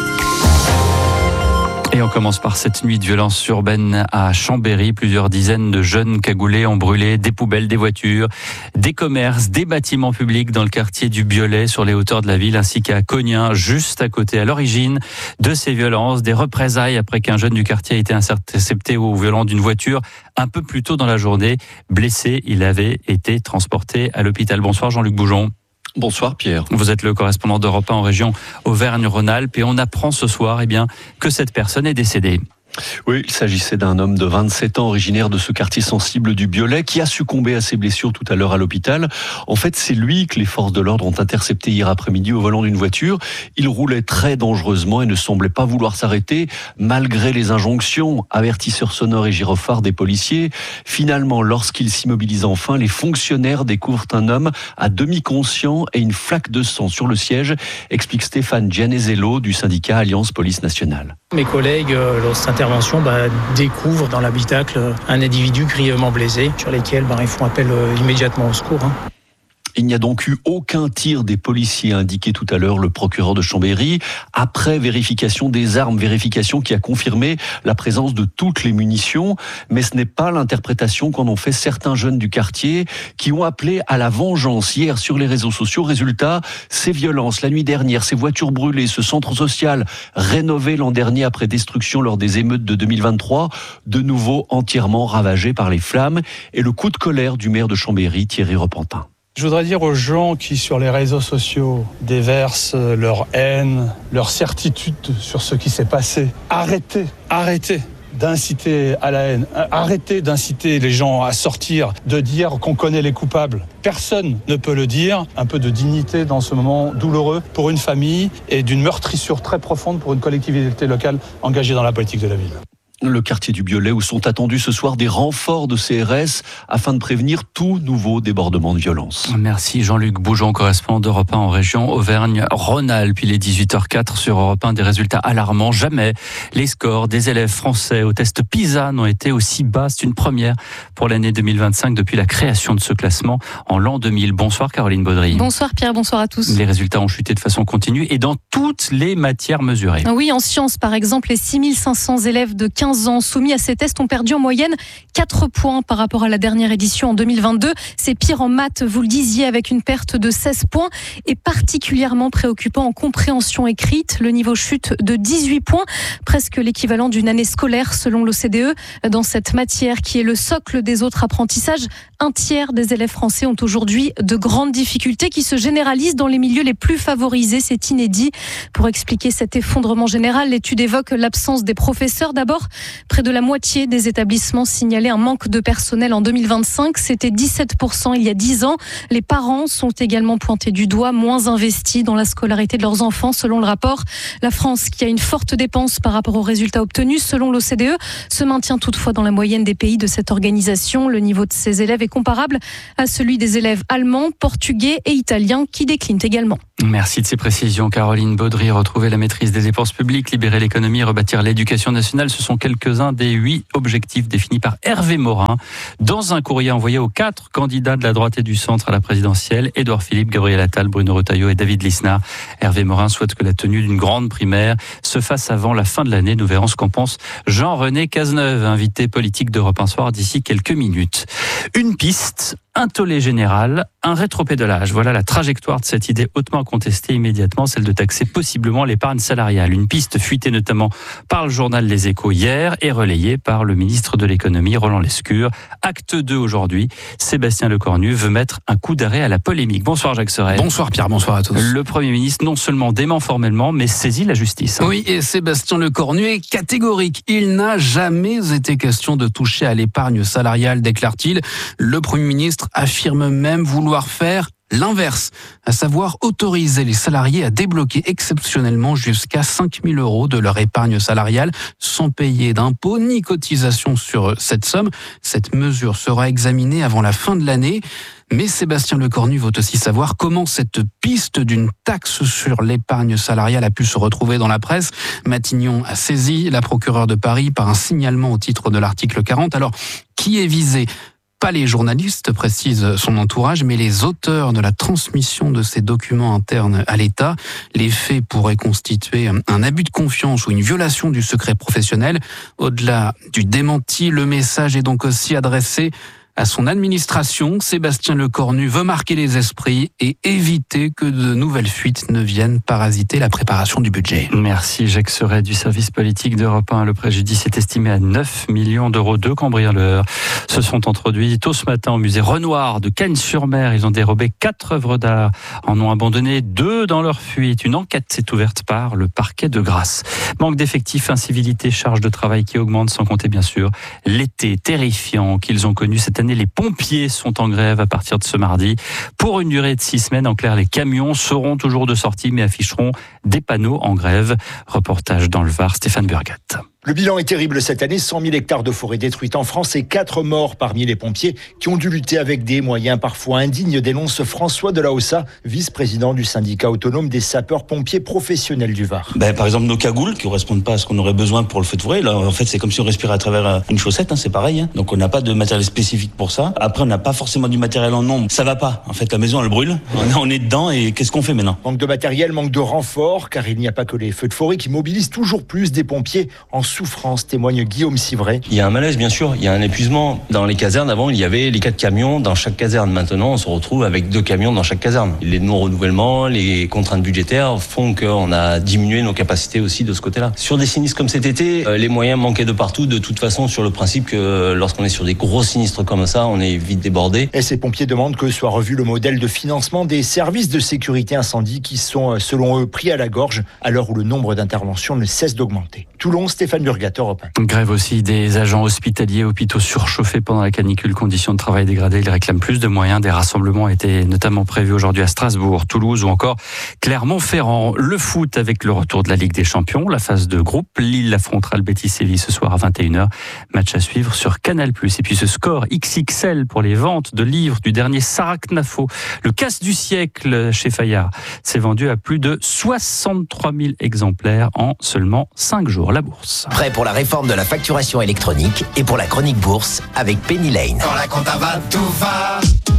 Et on commence par cette nuit de violence urbaine à Chambéry. Plusieurs dizaines de jeunes cagoulés ont brûlé des poubelles, des voitures, des commerces, des bâtiments publics dans le quartier du Biolay, sur les hauteurs de la ville, ainsi qu'à Cognin, juste à côté. À l'origine de ces violences, des représailles après qu'un jeune du quartier a été intercepté au volant d'une voiture un peu plus tôt dans la journée. Blessé, il avait été transporté à l'hôpital. Bonsoir Jean-Luc Boujon. Bonsoir Pierre. Vous êtes le correspondant d'Europe un en région Auvergne-Rhône-Alpes et on apprend ce soir eh bien, que cette personne est décédée. Oui, il s'agissait d'un homme de vingt-sept ans, originaire de ce quartier sensible du Biolay, qui a succombé à ses blessures tout à l'heure à l'hôpital. En fait, c'est lui que les forces de l'ordre ont intercepté hier après-midi au volant d'une voiture. Il roulait très dangereusement et ne semblait pas vouloir s'arrêter, malgré les injonctions, avertisseurs sonores et gyrophares des policiers. Finalement, lorsqu'il s'immobilise enfin, les fonctionnaires découvrent un homme à demi conscient et une flaque de sang sur le siège, explique Stéphane Gianezello du syndicat Alliance Police Nationale. Mes collègues, euh, lors de cette intervention, bah, découvrent dans l'habitacle un individu grièvement blessé, sur lesquels bah, ils font appel euh, immédiatement au secours. Hein. Il n'y a donc eu aucun tir des policiers, a indiqué tout à l'heure le procureur de Chambéry, après vérification des armes, vérification qui a confirmé la présence de toutes les munitions. Mais ce n'est pas l'interprétation qu'en ont fait certains jeunes du quartier qui ont appelé à la vengeance hier sur les réseaux sociaux. Résultat, ces violences la nuit dernière, ces voitures brûlées, ce centre social rénové l'an dernier après destruction lors des émeutes de deux mille vingt-trois, de nouveau entièrement ravagé par les flammes, et le coup de colère du maire de Chambéry, Thierry Repentin. Je voudrais dire aux gens qui, sur les réseaux sociaux, déversent leur haine, leur certitude sur ce qui s'est passé, arrêtez, arrêtez d'inciter à la haine, arrêtez d'inciter les gens à sortir, de dire qu'on connaît les coupables. Personne ne peut le dire. Un peu de dignité dans ce moment douloureux pour une famille et d'une meurtrissure très profonde pour une collectivité locale engagée dans la politique de la ville. Le quartier du Biolay où sont attendus ce soir des renforts de C R S afin de prévenir tout nouveau débordement de violence. Merci Jean-Luc Boujon, correspondant d'Europe un en région Auvergne-Rhône-Alpes. Il est dix-huit heures quatre sur Europe un, des résultats alarmants. Jamais les scores des élèves français au test PISA n'ont été aussi bas. C'est une première pour l'année deux mille vingt-cinq depuis la création de ce classement en l'an deux mille. Bonsoir Caroline Baudry. Bonsoir Pierre, bonsoir à tous. Les résultats ont chuté de façon continue et dans toutes les matières mesurées. Oui, en sciences par exemple, les six mille cinq cents élèves de quinze quinze ans soumis à ces tests ont perdu en moyenne quatre points par rapport à la dernière édition en deux mille vingt-deux. C'est pire en maths, vous le disiez, avec une perte de seize points et particulièrement préoccupant en compréhension écrite. Le niveau chute de dix-huit points, presque l'équivalent d'une année scolaire selon l'O C D E. Dans cette matière qui est le socle des autres apprentissages, un tiers des élèves français ont aujourd'hui de grandes difficultés qui se généralisent dans les milieux les plus favorisés. C'est inédit. Pour expliquer cet effondrement général, l'étude évoque l'absence des professeurs. D'abord, près de la moitié des établissements signalaient un manque de personnel en deux mille vingt-cinq. C'était dix-sept pour cent il y a dix ans. Les parents sont également pointés du doigt, moins investis dans la scolarité de leurs enfants, selon le rapport. La France, qui a une forte dépense par rapport aux résultats obtenus, selon l'O C D E, se maintient toutefois dans la moyenne des pays de cette organisation. Le niveau de ses élèves est comparable à celui des élèves allemands, portugais et italiens qui déclinent également. Merci de ces précisions, Caroline Baudry. Retrouver la maîtrise des dépenses publiques, libérer l'économie, rebâtir l'éducation nationale, ce sont quelques-uns des huit objectifs définis par Hervé Morin dans un courrier envoyé aux quatre candidats de la droite et du centre à la présidentielle, Édouard Philippe, Gabriel Attal, Bruno Retailleau et David Lisnard. Hervé Morin souhaite que la tenue d'une grande primaire se fasse avant la fin de l'année. Nous verrons ce qu'en pense Jean-René Cazeneuve, invité politique d'Europe un Soir d'ici quelques minutes. Une piste, un tollé général, un rétropédalage. Voilà la trajectoire de cette idée hautement contestée immédiatement, celle de taxer possiblement l'épargne salariale. Une piste fuitée notamment par le journal Les Échos hier et relayée par le ministre de l'économie Roland Lescure. Acte deux aujourd'hui, Sébastien Lecornu veut mettre un coup d'arrêt à la polémique. Bonsoir Jacques Sorel. Bonsoir Pierre, bonsoir à tous. Le Premier ministre non seulement dément formellement, mais saisit la justice. Oui, et Sébastien Lecornu est catégorique. Il n'a jamais été question de toucher à l'épargne salariale, déclare-t-il. Le Premier ministre affirme même vouloir faire l'inverse, à savoir autoriser les salariés à débloquer exceptionnellement jusqu'à cinq mille euros de leur épargne salariale sans payer d'impôts ni cotisation sur cette somme. Cette mesure sera examinée avant la fin de l'année. Mais Sébastien Lecornu veut aussi savoir comment cette piste d'une taxe sur l'épargne salariale a pu se retrouver dans la presse. Matignon a saisi la procureure de Paris par un signalement au titre de l'article quarante. Alors, qui est visé ? Pas les journalistes, précise son entourage, mais les auteurs de la transmission de ces documents internes à l'État. Les faits pourraient constituer un abus de confiance ou une violation du secret professionnel. Au-delà du démenti, le message est donc aussi adressé à son administration. Sébastien Lecornu veut marquer les esprits et éviter que de nouvelles fuites ne viennent parasiter la préparation du budget. Merci Jacques Sorel du service politique d'Europe un. Le préjudice est estimé à neuf millions d'euros. Deux cambrioleurs se sont introduits tôt ce matin au musée Renoir de Cagnes-sur-Mer. Ils ont dérobé quatre œuvres d'art, en ont abandonné deux dans leur fuite. Une enquête s'est ouverte par le parquet de Grasse. Manque d'effectifs, incivilité, charge de travail qui augmente, sans compter bien sûr l'été terrifiant qu'ils ont connu cette année. Les pompiers sont en grève à partir de ce mardi. Pour une durée de six semaines, en clair, les camions seront toujours de sortie mais afficheront des panneaux en grève. Reportage dans le Var, Stéphane Burgat. Le bilan est terrible cette année, cent mille hectares de forêt détruites en France et quatre morts parmi les pompiers qui ont dû lutter avec des moyens parfois indignes, dénonce François Delaossa, vice-président du syndicat autonome des sapeurs-pompiers professionnels du Var. Ben, par exemple, nos cagoules qui ne correspondent pas à ce qu'on aurait besoin pour le feu de forêt. Là, en fait, c'est comme si on respirait à travers une chaussette, hein, c'est pareil. Hein. Donc on n'a pas de matériel spécifique pour ça. Après, on n'a pas forcément du matériel en nombre. Ça va pas. En fait, la maison, elle brûle. On est dedans et qu'est-ce qu'on fait maintenant ? Manque de matériel, manque de renfort, car il n'y a pas que les feux de forêt qui mobilisent toujours plus des pompiers en souffrance, témoigne Guillaume Civray. Il y a un malaise, bien sûr. Il y a un épuisement. Dans les casernes, avant, il y avait les quatre camions dans chaque caserne. Maintenant, on se retrouve avec deux camions dans chaque caserne. Les non-renouvellements, les contraintes budgétaires font qu'on a diminué nos capacités aussi de ce côté-là. Sur des sinistres comme cet été, les moyens manquaient de partout. De toute façon, sur le principe que lorsqu'on est sur des gros sinistres comme ça, on est vite débordé. Et ces pompiers demandent que soit revu le modèle de financement des services de sécurité incendie qui sont, selon eux, pris à la gorge à l'heure où le nombre d'interventions ne cesse d'augmenter. Toulon, Stéphane Burgat, Europe un. Grève aussi des agents hospitaliers, hôpitaux surchauffés pendant la canicule, conditions de travail dégradées. Ils réclament plus de moyens. Des rassemblements étaient notamment prévus aujourd'hui à Strasbourg, Toulouse ou encore Clermont-Ferrand. Le foot avec le retour de la Ligue des Champions, la phase de groupe. Lille affrontera le Betis Séville ce soir à vingt et une heures. Match à suivre sur Canal plus. Et puis ce score X X L pour les ventes de livres du dernier Saracnafo. Le casse du siècle chez Fayard s'est vendu à plus de soixante-trois mille exemplaires en seulement cinq jours. La bourse. Prêt pour la réforme de la facturation électronique et pour la chronique bourse avec Penny Lane. Quand la compta va, tout va.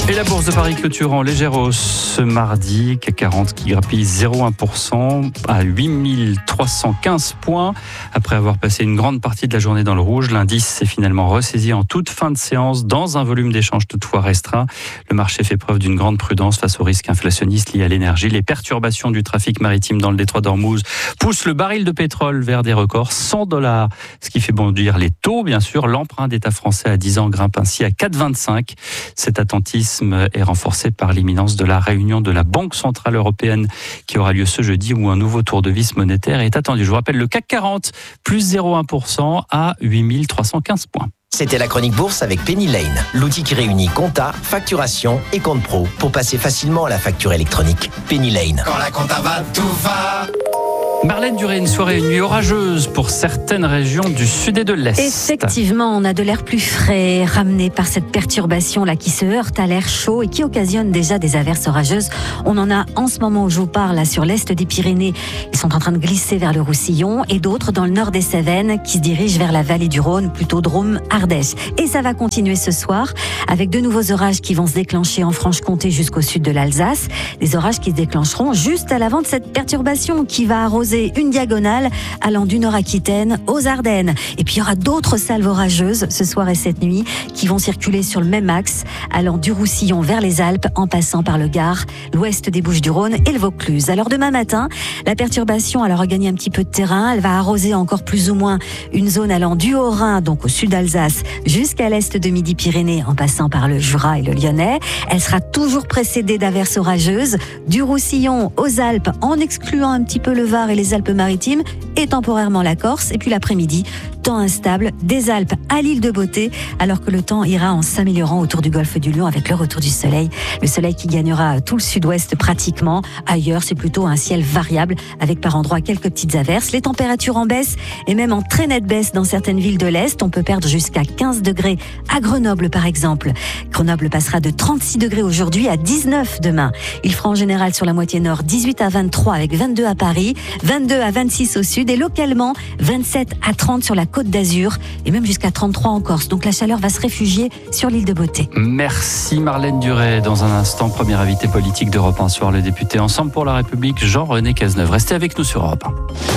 Et la bourse de Paris clôture en légère hausse ce mardi. C A C quarante qui grappille zéro virgule un pour cent à huit mille trois cent quinze points. Après avoir passé une grande partie de la journée dans le rouge, l'indice s'est finalement ressaisi en toute fin de séance dans un volume d'échange toutefois restreint. Le marché fait preuve d'une grande prudence face aux risques inflationnistes liés à l'énergie. Les perturbations du trafic maritime dans le détroit d'Ormuz poussent le baril de pétrole vers des records cent dollars, ce qui fait bondir les taux, bien sûr. L'emprunt d'État français à dix ans grimpe ainsi à quatre virgule vingt-cinq. Cet attentisme est renforcé par l'imminence de la réunion de la Banque Centrale Européenne qui aura lieu ce jeudi, où un nouveau tour de vis monétaire est attendu. Je vous rappelle le C A C quarante, plus zéro virgule un pour cent à huit mille trois cent quinze points. C'était la chronique bourse avec Penny Lane, l'outil qui réunit compta, facturation et compte pro pour passer facilement à la facture électronique. Penny Lane. Quand la compta va, tout va. Marlène Duré, une soirée et une nuit orageuse pour certaines régions du sud et de l'est. Effectivement, on a de l'air plus frais, ramené par cette perturbation-là qui se heurte à l'air chaud et qui occasionne déjà des averses orageuses. On en a en ce moment où je vous parle, là, sur l'est des Pyrénées. Ils sont en train de glisser vers le Roussillon, et d'autres dans le nord des Cévennes qui se dirigent vers la vallée du Rhône, plutôt Drôme, Ardèche. Et ça va continuer ce soir avec de nouveaux orages qui vont se déclencher en Franche-Comté jusqu'au sud de l'Alsace. Des orages qui se déclencheront juste à l'avant de cette perturbation qui va arroser une diagonale allant du Nord-Aquitaine aux Ardennes. Et puis il y aura d'autres salves orageuses ce soir et cette nuit qui vont circuler sur le même axe, allant du Roussillon vers les Alpes en passant par le Gard, l'ouest des Bouches-du-Rhône et le Vaucluse. Alors demain matin, la perturbation elle aura gagné un petit peu de terrain. Elle va arroser encore plus ou moins une zone allant du Haut-Rhin, donc au sud d'Alsace, jusqu'à l'est de Midi-Pyrénées en passant par le Jura et le Lyonnais. Elle sera toujours précédée d'averses orageuses du Roussillon aux Alpes, en excluant un petit peu le Var et les Alpes-Maritimes et temporairement la Corse. Et puis l'après-midi, temps instable des Alpes à l'île de Beauté, alors que le temps ira en s'améliorant autour du golfe du Lion avec le retour du soleil. Le soleil qui gagnera tout le sud-ouest pratiquement. Ailleurs, c'est plutôt un ciel variable avec par endroits quelques petites averses. Les températures en baisse et même en très nette baisse dans certaines villes de l'Est. On peut perdre jusqu'à quinze degrés à Grenoble par exemple. Grenoble passera de trente-six degrés aujourd'hui à dix-neuf demain. Il fera en général sur la moitié nord dix-huit à vingt-trois avec vingt-deux à Paris, vingt-deux à vingt-six au sud et localement vingt-sept à trente sur la Côte d'Azur et même jusqu'à trente-trois en Corse. Donc la chaleur va se réfugier sur l'île de Beauté. Merci Marlène Duré. Dans un instant, premier invité politique d'Europe un Soir, le député Ensemble pour la République, Jean-René Cazeneuve. Restez avec nous sur Europe un.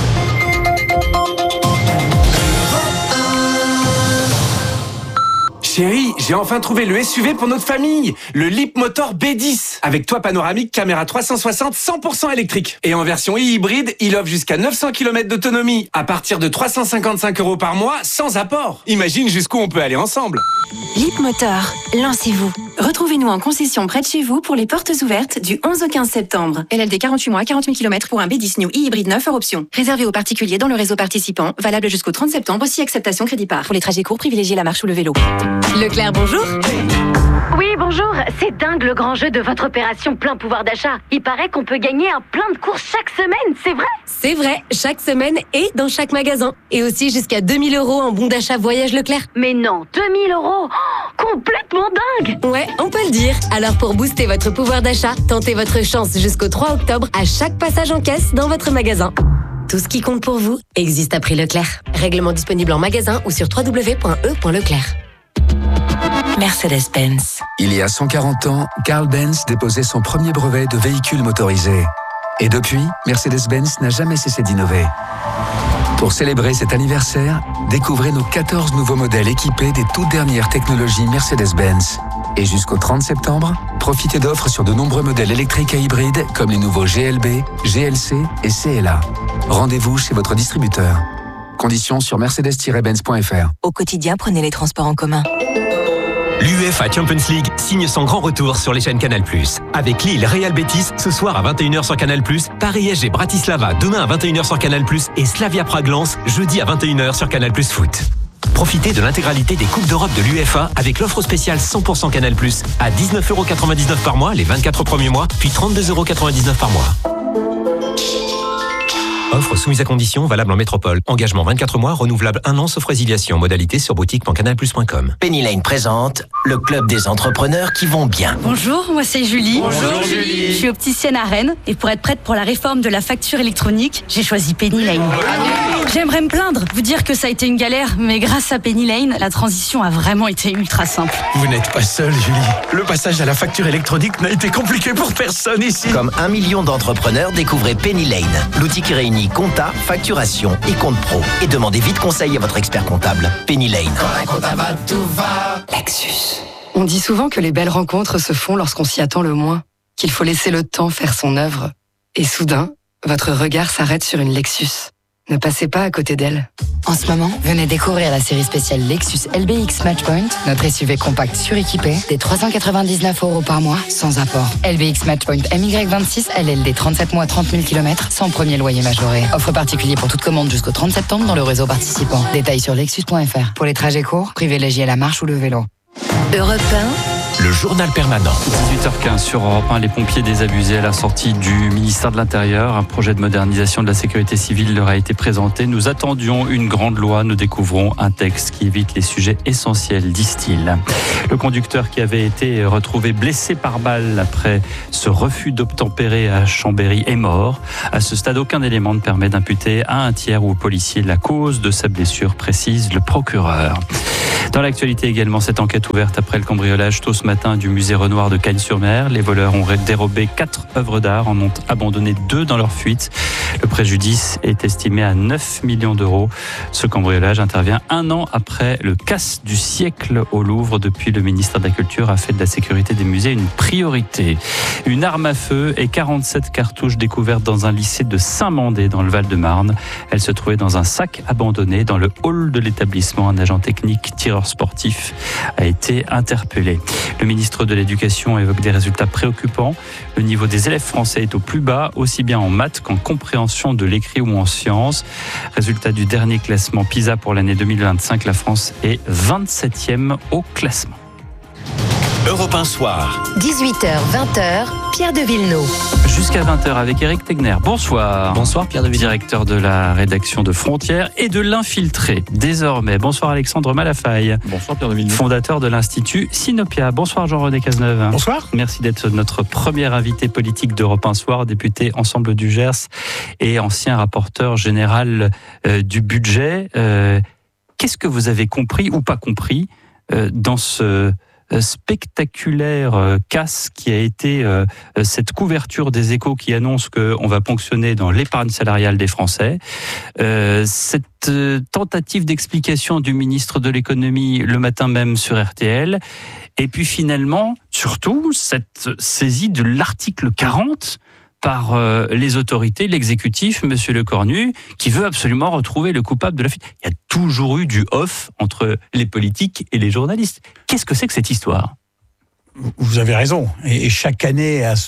Chérie, j'ai enfin trouvé le S U V pour notre famille, le Leapmotor B dix, avec toit panoramique, caméra trois cent soixante, cent pour cent électrique. Et en version e-hybride, il offre jusqu'à neuf cents kilomètres d'autonomie, à partir de trois cent cinquante-cinq euros par mois, sans apport. Imagine jusqu'où on peut aller ensemble. Leapmotor, lancez-vous. Retrouvez-nous en concession près de chez vous pour les portes ouvertes du onze au quinze septembre. L L D quarante-huit mois, quarante mille kilomètres pour un B dix New e-hybride neuf hors option. Réservé aux particuliers dans le réseau participant, valable jusqu'au trente septembre, si acceptation crédit par. Pour les trajets courts, privilégiez la marche ou le vélo. Leclerc, bonjour. Oui, bonjour. C'est dingue le grand jeu de votre opération plein pouvoir d'achat. Il paraît qu'on peut gagner un plein de courses chaque semaine, c'est vrai? C'est vrai, chaque semaine et dans chaque magasin. Et aussi jusqu'à deux mille euros en bon d'achat voyage Leclerc. Mais non, deux mille euros, oh, complètement dingue. Ouais, on peut le dire. Alors pour booster votre pouvoir d'achat, tentez votre chance jusqu'au trois octobre à chaque passage en caisse dans votre magasin. Tout ce qui compte pour vous existe à prix Leclerc. Règlement disponible en magasin ou sur w w w point e point leclerc. Mercedes-Benz. Il y a cent quarante ans, Carl Benz déposait son premier brevet de véhicule motorisé. Et depuis, Mercedes-Benz n'a jamais cessé d'innover. Pour célébrer cet anniversaire, découvrez nos quatorze nouveaux modèles équipés des toutes dernières technologies Mercedes-Benz. Et jusqu'au trente septembre, profitez d'offres sur de nombreux modèles électriques et hybrides comme les nouveaux G L B, G L C et C L A. Rendez-vous chez votre distributeur. Conditions sur mercedes tiret benz point f r. Au quotidien, prenez les transports en commun. L'UEFA Champions League signe son grand retour sur les chaînes Canal plus. Avec Lille Real Betis ce soir à vingt et une heures sur Canal plus, Paris S G Bratislava demain à vingt et une heures sur Canal plus et Slavia Prague-Lens jeudi à vingt et une heures sur Canal plus Foot. Profitez de l'intégralité des Coupes d'Europe de l'UEFA avec l'offre spéciale cent pour cent Canal plus à dix-neuf euros quatre-vingt-dix-neuf par mois les vingt-quatre premiers mois, puis trente-deux euros quatre-vingt-dix-neuf par mois. Offre soumise à conditions, valable en métropole. Engagement vingt-quatre mois, renouvelable un an, sauf résiliation. Modalité sur boutique point canal plus point com. Penny Lane présente le club des entrepreneurs qui vont bien. Bonjour, moi c'est Julie. Bonjour Julie. Je suis opticienne à Rennes et pour être prête pour la réforme de la facture électronique, j'ai choisi Penny Lane. J'aimerais me plaindre, vous dire que ça a été une galère, mais grâce à Penny Lane, la transition a vraiment été ultra simple. Vous n'êtes pas seule, Julie. Le passage à la facture électronique n'a été compliqué pour personne ici. Comme un million d'entrepreneurs, découvrez Penny Lane, l'outil qui réunit compta, facturation et compte pro. Et demandez vite conseil à votre expert comptable. Penny Lane. Quand la compta va, tout va. Lexus. On dit souvent que les belles rencontres se font lorsqu'on s'y attend le moins, qu'il faut laisser le temps faire son œuvre. Et soudain, votre regard s'arrête sur une Lexus. Ne passez pas à côté d'elle. En ce moment, venez découvrir la série spéciale Lexus L B X Matchpoint, notre S U V compact suréquipé, des trois cent quatre-vingt-dix-neuf euros par mois, sans apport. L B X Matchpoint M Y vingt-six, L L D trente-sept mois, trente mille kilomètres, sans premier loyer majoré. Offre particulier pour toute commande jusqu'au trente septembre dans le réseau participant. Détails sur lexus point f r. Pour les trajets courts, privilégiez la marche ou le vélo. Europe un, le journal permanent. dix-huit heures quinze sur Europe un, les pompiers désabusés à la sortie du ministère de l'Intérieur. Un projet de modernisation de la sécurité civile leur a été présenté. Nous attendions une grande loi. Nous découvrons un texte qui évite les sujets essentiels, disent-ils. Le conducteur qui avait été retrouvé blessé par balle après ce refus d'obtempérer à Chambéry est mort. À ce stade, aucun élément ne permet d'imputer à un tiers ou au policier la cause de sa blessure, précise le procureur. Dans l'actualité également, cette enquête ouverte après le cambriolage tôt ce matin du musée Renoir de Cagnes-sur-Mer. Les voleurs ont dérobé quatre œuvres d'art, en ont abandonné deux dans leur fuite. Le préjudice est estimé à neuf millions d'euros. Ce cambriolage intervient un an après le casse du siècle au Louvre. Depuis, le ministère de la Culture a fait de la sécurité des musées une priorité. Une arme à feu et quarante-sept cartouches découvertes dans un lycée de Saint-Mandé dans le Val-de-Marne. Elles se trouvaient dans un sac abandonné dans le hall de l'établissement. Un agent technique tireur sportif a été interpellé. Le ministre de l'Éducation évoque des résultats préoccupants. Le niveau des élèves français est au plus bas, aussi bien en maths qu'en compréhension de l'écrit ou en sciences. Résultat du dernier classement PISA pour l'année deux mille vingt-cinq, la France est vingt-septième au classement. Europe un soir. dix-huit heures vingt, Pierre de Villeneuve. Jusqu'à vingt heures avec Éric Tegner. Bonsoir. Bonsoir Pierre de Villeneuve. Directeur de la rédaction de Frontières et de l'Infiltré, désormais. Bonsoir Alexandre Malafaille. Bonsoir Pierre de Villeneuve. Fondateur de l'Institut Sinopia. Bonsoir Jean-René Cazeneuve. Bonsoir. Merci d'être notre premier invité politique d'Europe un soir, député Ensemble du Gers et ancien rapporteur général euh, du budget. Euh, qu'est-ce que vous avez compris ou pas compris euh, dans ce spectaculaire casse qui a été euh, cette couverture des Échos qui annonce qu'on va ponctionner dans l'épargne salariale des Français, euh, cette euh, tentative d'explication du ministre de l'économie le matin même sur R T L, et puis finalement, surtout, cette saisie de l'article quarante par euh, les autorités, l'exécutif, Monsieur Lecornu, qui veut absolument retrouver le coupable de la fuite. Il y a toujours eu du off entre les politiques et les journalistes. Qu'est-ce que c'est que cette histoire ? Vous avez raison. Et chaque année, à, ce,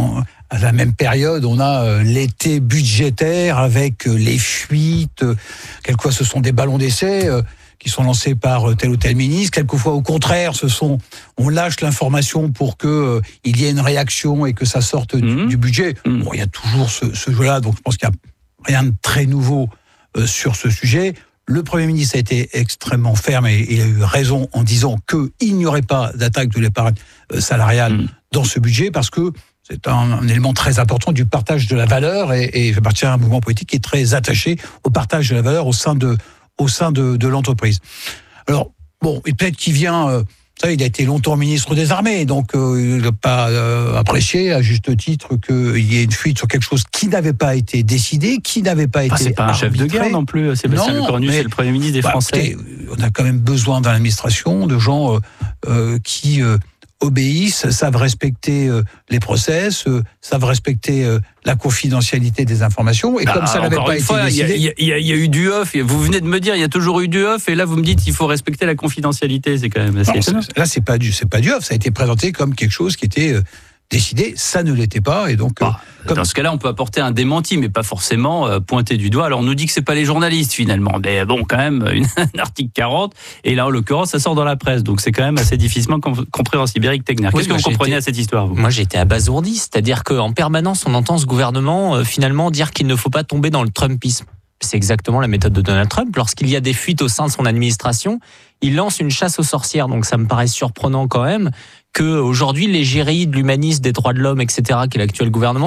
à la même période, on a l'été budgétaire avec les fuites. Quelquefois, ce sont des ballons d'essai qui sont lancés par tel ou tel ministre. Quelquefois, au contraire, ce sont, on lâche l'information pour que euh, il y ait une réaction et que ça sorte du, mmh. du budget. Mmh. Bon, il y a toujours ce, ce jeu-là, donc je pense qu'il n'y a rien de très nouveau euh, sur ce sujet. Le Premier ministre a été extrêmement ferme et il a eu raison en disant qu'il n'y aurait pas d'attaque de l'épargne salariale mmh. dans ce budget, parce que c'est un, un élément très important du partage de la valeur, et, et je appartiens à un mouvement politique qui est très attaché au partage de la valeur au sein de au sein de, de l'entreprise. Alors, bon, et peut-être qu'il vient... Euh, vous savez, il a été longtemps ministre des Armées, donc euh, il n'a pas euh, apprécié, à juste titre, qu'il y ait une fuite sur quelque chose qui n'avait pas été décidé, qui n'avait pas été ah, c'est pas un arbitré. Chef de guerre non plus, Sébastien Lecornu, c'est le Premier ministre des bah, Français. Écoutez, on a quand même besoin dans l'administration de gens euh, euh, qui... Euh, obéissent, savent respecter euh, les process, euh, savent respecter euh, la confidentialité des informations, et bah, comme ça n'avait pas été fois, décidé... Il y, y, y a eu du off, vous venez de me dire, il y a toujours eu du off, et là vous me dites qu'il faut respecter la confidentialité, c'est quand même assez non, étonnant. Là c'est pas du, c'est pas du off, ça a été présenté comme quelque chose qui était... Euh, décidé, ça ne l'était pas, et donc... Bah, euh, comme... Dans ce cas-là, on peut apporter un démenti, mais pas forcément euh, pointer du doigt. Alors on nous dit que c'est pas les journalistes finalement, mais bon, quand même, une, un article quarante, et là en l'occurrence, ça sort dans la presse, donc c'est quand même assez difficilement compréhensible. Éric Tegner, qu'est-ce oui, que vous comprenez été... à cette histoire, vous ? Moi j'étais abasourdi, c'est-à-dire qu'en permanence, on entend ce gouvernement euh, finalement dire qu'il ne faut pas tomber dans le Trumpisme. C'est exactement la méthode de Donald Trump. Lorsqu'il y a des fuites au sein de son administration, il lance une chasse aux sorcières. Donc ça me paraît surprenant quand même qu'aujourd'hui, l'égérie de l'humanisme, des droits de l'homme, et cetera, qui est l'actuel gouvernement,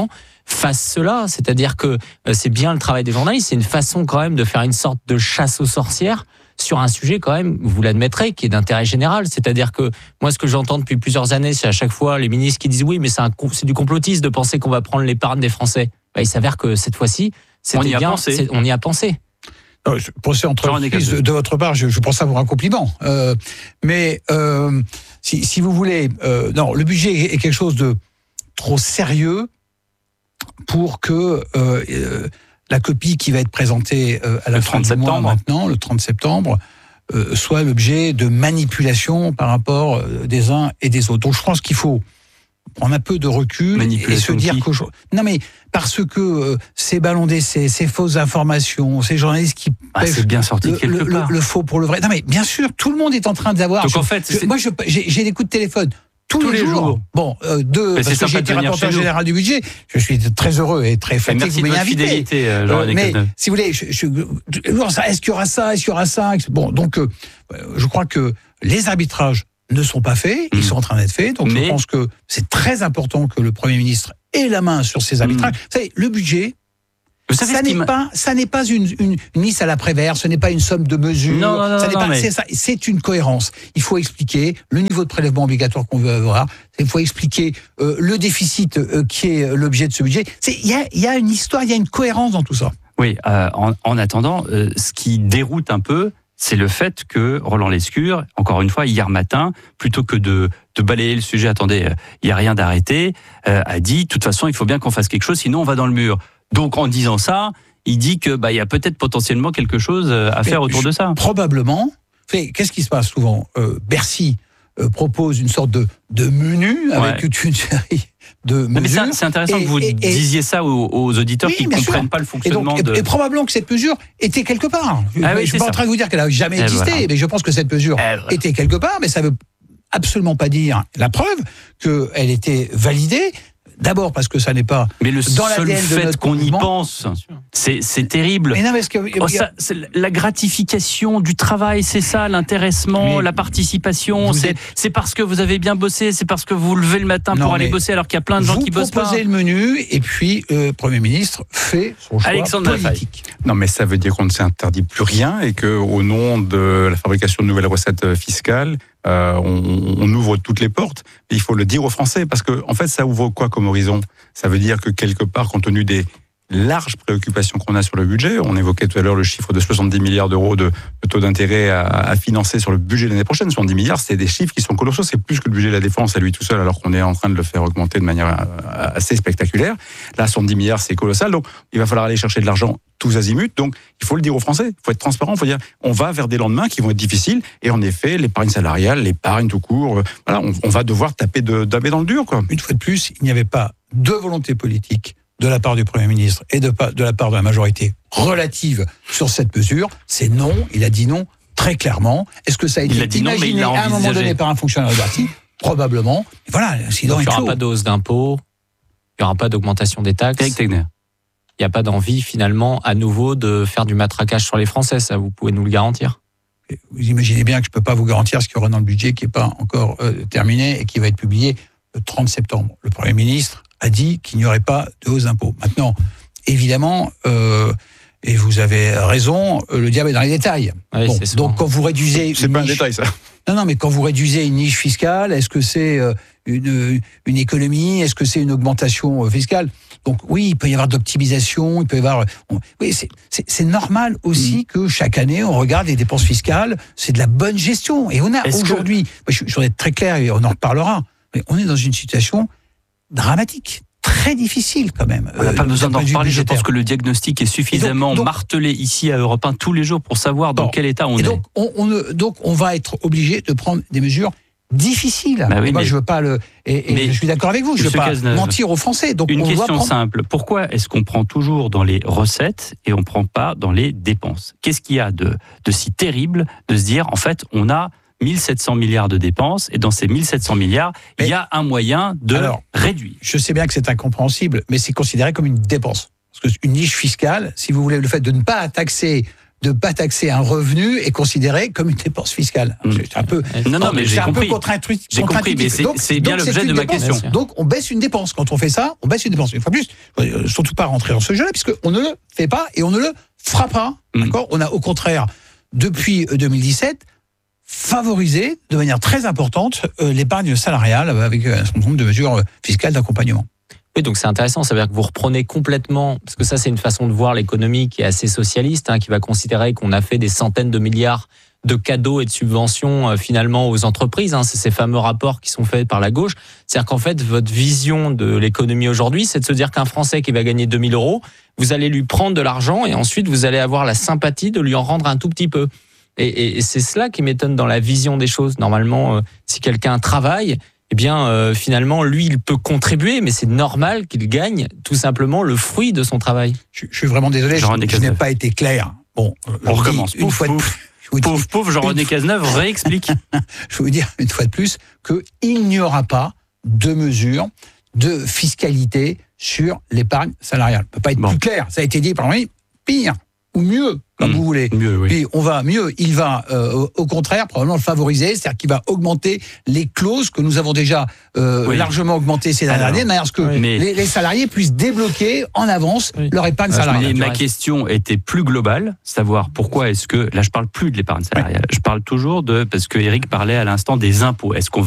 fasse cela. C'est-à-dire que c'est bien le travail des journalistes, c'est une façon quand même de faire une sorte de chasse aux sorcières sur un sujet quand même, vous l'admettrez, qui est d'intérêt général. C'est-à-dire que moi, ce que j'entends depuis plusieurs années, c'est à chaque fois les ministres qui disent oui, mais c'est, un, c'est du complotisme de penser qu'on va prendre l'épargne des Français. Bah, il s'avère que cette fois-ci, c'était on y a bien, pensé. on y a pensé. Non, je pensais entreprise de, de votre part, je, je pense avoir un compliment. Euh, mais euh, si, si vous voulez, euh, non, le budget est quelque chose de trop sérieux pour que euh, euh, la copie qui va être présentée euh, à la le fin du mois maintenant, le trente septembre, euh, soit l'objet de manipulation par rapport euh, des uns et des autres. Donc je pense qu'il faut prendre un peu de recul et se dire qu'aujourd'hui... Non mais parce que euh, ces ballons d'essai, ces fausses informations, ces journalistes qui ah, c'est bien sorti le, quelque le, part. Le, le faux pour le vrai. Non mais bien sûr, tout le monde est en train d'avoir... Donc je, en fait, je, moi je, j'ai, j'ai des coups de téléphone tous, tous les, les jours. jours. Bon, euh, deux, parce que j'ai été rapporteur général du budget. Je suis très heureux et très flatté que vous m'ayez invité. Fidélité, euh, euh, mais si vous voulez, je, je, est-ce qu'il y aura ça, est-ce qu'il y aura ça? Bon, donc euh, je crois que les arbitrages ne sont pas faits, ils mmh. sont en train d'être faits. Donc mais... je pense que c'est très important que le Premier ministre ait la main sur ces arbitrages. Mmh. Vous savez, le budget, ça n'est, pas, ça n'est pas une, une, une liste à l'après-vert, ce n'est pas une somme de mesures, non, non, non, ça n'est non, pas, mais... c'est, ça, c'est une cohérence. Il faut expliquer le niveau de prélèvement obligatoire qu'on veut avoir, il faut expliquer euh, le déficit euh, qui est l'objet de ce budget. Il y a, y a une histoire, il y a une cohérence dans tout ça. Oui, euh, en, en attendant, euh, ce qui déroute un peu, c'est le fait que Roland Lescure, encore une fois, hier matin, plutôt que de, de balayer le sujet, attendez, il n'y a rien d'arrêté, euh, a dit, de toute façon, il faut bien qu'on fasse quelque chose, sinon on va dans le mur. Donc, en disant ça, il dit que bah, il y a peut-être potentiellement quelque chose à faire Mais autour je, de ça. Probablement. Qu'est-ce qui se passe souvent euh, Bercy euh, propose une sorte de, de menu avec ouais. toute une série de mesures. Mais c'est, c'est intéressant et, que vous et, disiez et, ça aux, aux auditeurs oui, qui ne comprennent sûr. pas le fonctionnement. Et, donc, de... et, et probablement que cette mesure était quelque part. Ah oui, je ne suis pas ça. en train de vous dire qu'elle n'a jamais eh existé, voilà. mais je pense que cette mesure eh voilà. était quelque part, mais ça ne veut absolument pas dire la preuve qu'elle était validée. D'abord parce que ça n'est pas mais le dans seul fait qu'on y pense, c'est, c'est terrible. Mais non, parce que, oh, ça, c'est la gratification du travail, c'est ça, l'intéressement, mais la participation. C'est, êtes... c'est parce que vous avez bien bossé, c'est parce que vous levez le matin non, pour aller bosser alors qu'il y a plein de gens qui bossent pas. Vous proposez le menu et puis le euh, Premier ministre fait son choix Alexandre politique. Non, mais ça veut dire qu'on ne s'interdit plus rien et que au nom de la fabrication de nouvelles recettes fiscales, Euh, on, on ouvre toutes les portes, mais il faut le dire aux Français, parce que en fait, ça ouvre quoi comme horizon ? Ça veut dire que quelque part, compte tenu des larges préoccupations qu'on a sur le budget, on évoquait tout à l'heure le chiffre de soixante-dix milliards d'euros de, de taux d'intérêt à, à financer sur le budget de l'année prochaine. soixante-dix milliards, c'est des chiffres qui sont colossaux, c'est plus que le budget de la défense à lui tout seul, alors qu'on est en train de le faire augmenter de manière assez spectaculaire. Là, soixante-dix milliards, c'est colossal, donc il va falloir aller chercher de l'argent tous azimuts, donc il faut le dire aux Français, il faut être transparent, il faut dire on va vers des lendemains qui vont être difficiles, et en effet, l'épargne salariale, l'épargne tout court, euh, voilà, on, on va devoir taper de, taper dans le dur, quoi. Une fois de plus, il n'y avait pas de volonté politique de la part du Premier ministre et de, de la part de la majorité relative sur cette mesure. C'est non, il a dit non très clairement. Est-ce que ça a été dit imaginé non, à un moment donné par un fonctionnaire de Bercy ? Probablement. Et voilà, l'incident est clos. Il n'y aura clos. pas de hausse d'impôts, il n'y aura pas d'augmentation des taxes. Eric Tegner. Il n'y a pas d'envie, finalement, à nouveau, de faire du matraquage sur les Français. Ça, vous pouvez nous le garantir. Vous imaginez bien que je ne peux pas vous garantir ce qu'il y aura dans le budget qui n'est pas encore euh, terminé et qui va être publié le trente septembre. Le Premier ministre a dit qu'il n'y aurait pas de hausse d'impôts. Maintenant, évidemment, euh, et vous avez raison, le diable est dans les détails. Oui, bon, c'est donc, quand vous réduisez... C'est pas niche... un détail, ça. Non, non, mais quand vous réduisez une niche fiscale, est-ce que c'est euh, une, une économie ? Est-ce que c'est une augmentation euh, fiscale ? Donc oui, il peut y avoir d'optimisation, il peut y avoir... On, oui, c'est, c'est, c'est normal aussi mmh. que chaque année, on regarde les dépenses fiscales, c'est de la bonne gestion. Et on a Est-ce aujourd'hui, que... je, je voudrais être très clair et on en reparlera, mais on est dans une situation dramatique, très difficile quand même. On n'a pas euh, besoin d'en reparler, je pense que le diagnostic est suffisamment donc, donc, martelé ici à Europe un tous les jours pour savoir dans bon, quel état on et est. Donc on, on, donc on va être obligé de prendre des mesures difficile. Bah oui, et moi, mais... je veux pas le. Et, et je suis d'accord avec vous. Je ne veux pas Cazeneuve, mentir aux Français. Donc une on question doit prendre... simple. Pourquoi est-ce qu'on prend toujours dans les recettes et on ne prend pas dans les dépenses ? Qu'est-ce qu'il y a de, de si terrible de se dire, en fait, on a mille sept cents milliards de dépenses et dans ces mille sept cents milliards, mais il y a un moyen de alors, réduire. Je sais bien que c'est incompréhensible, mais c'est considéré comme une dépense. Parce qu'une niche fiscale, si vous voulez, le fait de ne pas taxer de pas taxer un revenu est considéré comme une dépense fiscale. Mmh. C'est un peu, non, non, mais c'est j'ai un compris. peu contre-intuitif. J'ai compris, mais c'est, donc, c'est bien donc l'objet c'est de ma dépense. question. Donc on baisse une dépense. Quand on fait ça, on baisse une dépense. Une fois plus, euh, surtout pas rentrer dans ce jeu-là, puisqu'on ne le fait pas et on ne le fera pas. Mmh. D'accord ? On a au contraire, depuis deux mille dix-sept, favorisé de manière très importante euh, l'épargne salariale avec un certain nombre de mesures fiscales d'accompagnement. Oui, donc c'est intéressant, ça veut dire que vous reprenez complètement, parce que ça c'est une façon de voir l'économie qui est assez socialiste, hein, qui va considérer qu'on a fait des centaines de milliards de cadeaux et de subventions euh, finalement aux entreprises, hein, c'est ces fameux rapports qui sont faits par la gauche. C'est-à-dire qu'en fait, votre vision de l'économie aujourd'hui, c'est de se dire qu'un Français qui va gagner deux mille euros, vous allez lui prendre de l'argent et ensuite vous allez avoir la sympathie de lui en rendre un tout petit peu. Et, et, et c'est cela qui m'étonne dans la vision des choses. Normalement, euh, si quelqu'un travaille, eh bien, euh, finalement, lui, il peut contribuer, mais c'est normal qu'il gagne tout simplement le fruit de son travail. Je, je suis vraiment désolé, je, je n'ai pas été clair. Bon, on recommence. Une pouf, fois pouf. de... Pauvre, pauvre Jean-René Cazeneuve, réexplique. Je vais vous dire une fois de plus qu'il n'y aura pas de mesure de fiscalité sur l'épargne salariale. Ça ne peut pas être bon. Plus clair. Ça a été dit par le ministre. Pire ou mieux, comme mmh, vous voulez. Mieux, oui. Puis on va mieux. Il va, euh, au contraire, probablement le favoriser, c'est-à-dire qu'il va augmenter les clauses que nous avons déjà euh, oui. largement augmentées ces dernières années, de manière à ce que oui. les, les salariés puissent débloquer en avance oui. leur épargne salariale. Mais ma question était plus globale, savoir pourquoi est-ce que, là je parle plus de l'épargne salariale, oui. je parle toujours de, parce que Eric parlait à l'instant des impôts. Est-ce qu'on